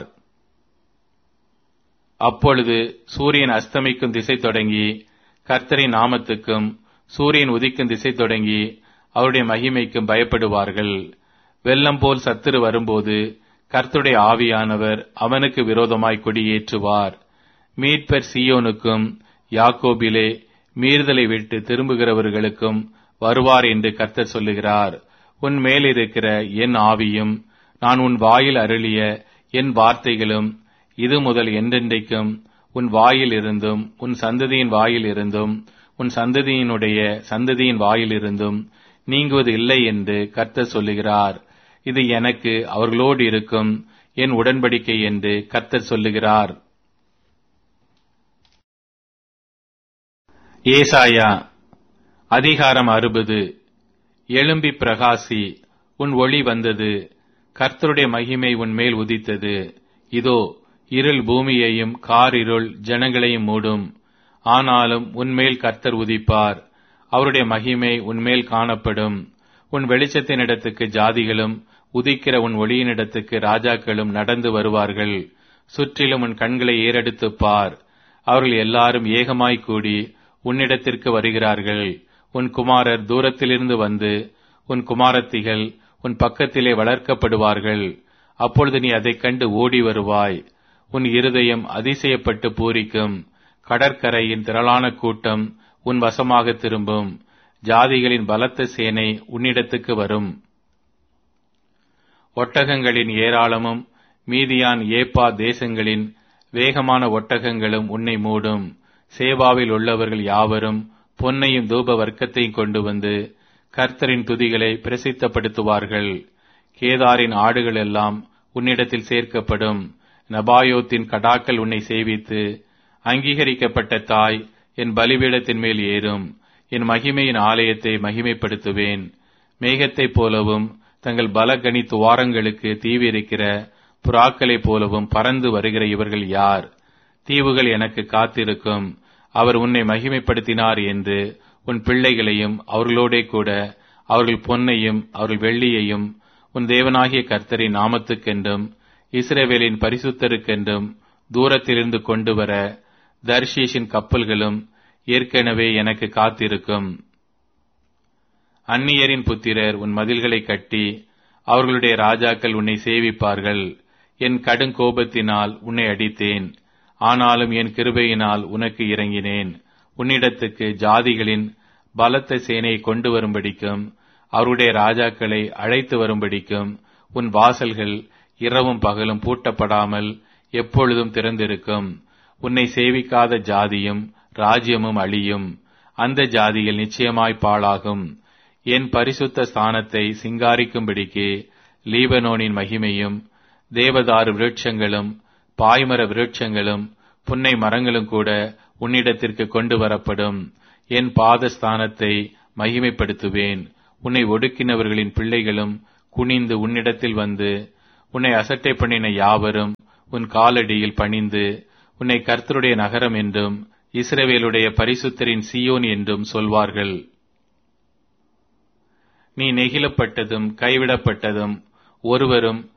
அப்பொழுது சூரியன் அஸ்தமிக்கும் திசை தொடங்கி கர்த்தரின் நாமத்துக்கும் சூரியன் உதிக்கும் திசை தொடங்கி அவருடைய மகிமைக்கும் பயப்படுவார்கள். வெள்ளம் போல் சத்துரு வரும்போது கர்த்தருடைய ஆவியானவர் அவனுக்கு விரோதமாய் கொடியேற்றுவார். மீட்பர் சீயோனுக்கும் யாக்கோபிலே மீறுதலை விட்டு திரும்புகிறவர்களுக்கும் வருவார் என்று கர்த்தர் சொல்லுகிறார். உன் மேலிருக்கிற என் ஆவியும் நான் உன் வாயில் அருளிய என் வார்த்தைகளும் இது முதல் என்றென்றைக்கும் உன் வாயில் இருந்தும் உன் சந்ததியின் வாயில் இருந்தும் உன் சந்ததியினுடைய சந்ததியின் வாயில் இருந்தும் நீங்குவது இல்லை என்று கர்த்தர் சொல்லுகிறார். இது எனக்கு அவர்களோடு இருக்கும் என் உடன்படிக்கை என்று கர்த்தர் சொல்லுகிறார். ஏசாயா அதிகாரம் 60. எழும்பி பிரகாசி, உன் ஒளி வந்தது, கர்த்தருடைய மகிமை உன் மேல் உதித்தது. இதோ இருள் பூமியையும் காரிருள் ஜனங்களையும் மூடும். ஆனாலும் உன்மேல் கர்த்தர் உதிப்பார், அவருடைய மகிமை உன்மேல் காணப்படும். உன் வெளிச்சத்தினிடத்துக்கு ஜாதிகளும் உதிக்கிற உன் ஒளியினிடத்துக்கு ராஜாக்களும் நடந்து வருவார்கள். சுற்றிலும் உன் கண்களை ஏறெடுத்துப் பார். அவர்கள் எல்லாரும் ஏகமாய் கூடி உன்னிடத்திற்கு வருகிறார்கள். உன் குமாரர் தூரத்திலிருந்து வந்து உன் குமாரத்திகள் உன் பக்கத்திலே வளர்க்கப்படுவார்கள். அப்பொழுது நீ அதைக் கண்டு ஓடி வருவாய். உன் இருதயம் அதிசயப்பட்டு பூரிக்கும். கடற்கரையின் திரளான கூட்டம் உன் வசமாக திரும்பும். ஜாதிகளின் பலத்த சேனை உன்னிடத்துக்கு வரும். ஒட்டகங்களின் ஏராளமும் மீதியான் ஏப்பா தேசங்களின் வேகமான ஒட்டகங்களும் உன்னை மூடும். சேவாவில் உள்ளவர்கள் யாவரும் பொன்னையும் தூப வர்க்கத்தையும் கொண்டு வந்து கர்த்தரின் துதிகளை பிரசித்தப்படுத்துவார்கள். கேதாரின் ஆடுகள் எல்லாம் உன்னிடத்தில் சேர்க்கப்படும். நபாயோத்தின் கடாக்கள் உன்னை சேவித்து அங்கீகரிக்கப்பட்ட தாய் என் பலிபீடத்தின் மேல் ஏறும். என் மகிமையின் ஆலயத்தை மகிமைப்படுத்துவேன். மேகத்தைப் போலவும் தங்கள் பலகனி துவாரங்களுக்கு தீவிரிக்கிற புறாக்களைப் போலவும் பறந்து வருகிற இவர்கள் யார்? தீவுகள் எனக்கு காத்திருக்கும். அவர் உன்னை மகிமைப்படுத்தினார் என்று உன் பிள்ளைகளையும் அவர்களோடே கூட அவர்கள் பொன்னையும் அவர்கள் வெள்ளியையும் உன் தேவனாகிய கர்த்தரின் நாமத்துக்கென்றும் இஸ்ரவேலின் பரிசுத்தருக்கென்றும் தூரத்திலிருந்து கொண்டு வர தர்ஷீஷின் கப்பல்களும் ஏற்கனவே எனக்கு காத்திருக்கும். அந்நியரின் புத்திரர் உன் மதில்களை கட்டி அவர்களுடைய ராஜாக்கள் உன்னை சேவிப்பார்கள். என் கடுங்கோபத்தினால் உன்னை அடித்தேன், ஆனாலும் என் கிருபையினால் உனக்கு இறங்கினேன். உன்னிடத்துக்கு ஜாதிகளின் பலத்த சேனையை கொண்டு வரும்படிக்கும் அவருடைய ராஜாக்களை அழைத்து வரும்படிக்கும் உன் வாசல்கள் இரவும் பகலும் பூட்டப்படாமல் எப்பொழுதும் திறந்திருக்கும். உன்னை சேவிக்காத ஜாதியும் ராஜ்யமும் அழியும். அந்த ஜாதிகள் நிச்சயமாய் பாழாகும். என் பரிசுத்த ஸ்தானத்தை சிங்காரிக்கும்படிக்கு லீபனோனின் மகிமையும் தேவதாரு விருட்சங்களும் பாய்மர விருட்சங்களும் புன்னை மரங்களும் கூட உன்னிடத்திற்கு கொண்டு வரப்படும். என் பாதஸ்தானத்தை மகிமைப்படுத்துவேன். உன்னை ஒடுக்கினவர்களின் பிள்ளைகளும் குனிந்து உன்னிடத்தில் வந்து, உன்னை அசட்டை பண்ணின யாவரும் உன் காலடியில் பணிந்து, உன்னை கர்த்தருடைய நகரம் என்றும் இஸ்ரவேலுடைய பரிசுத்தரின் சீயோன் என்றும் சொல்வார்கள். நீ நெகிழப்பட்டதும் கைவிடப்பட்டதும் ஒருவரும்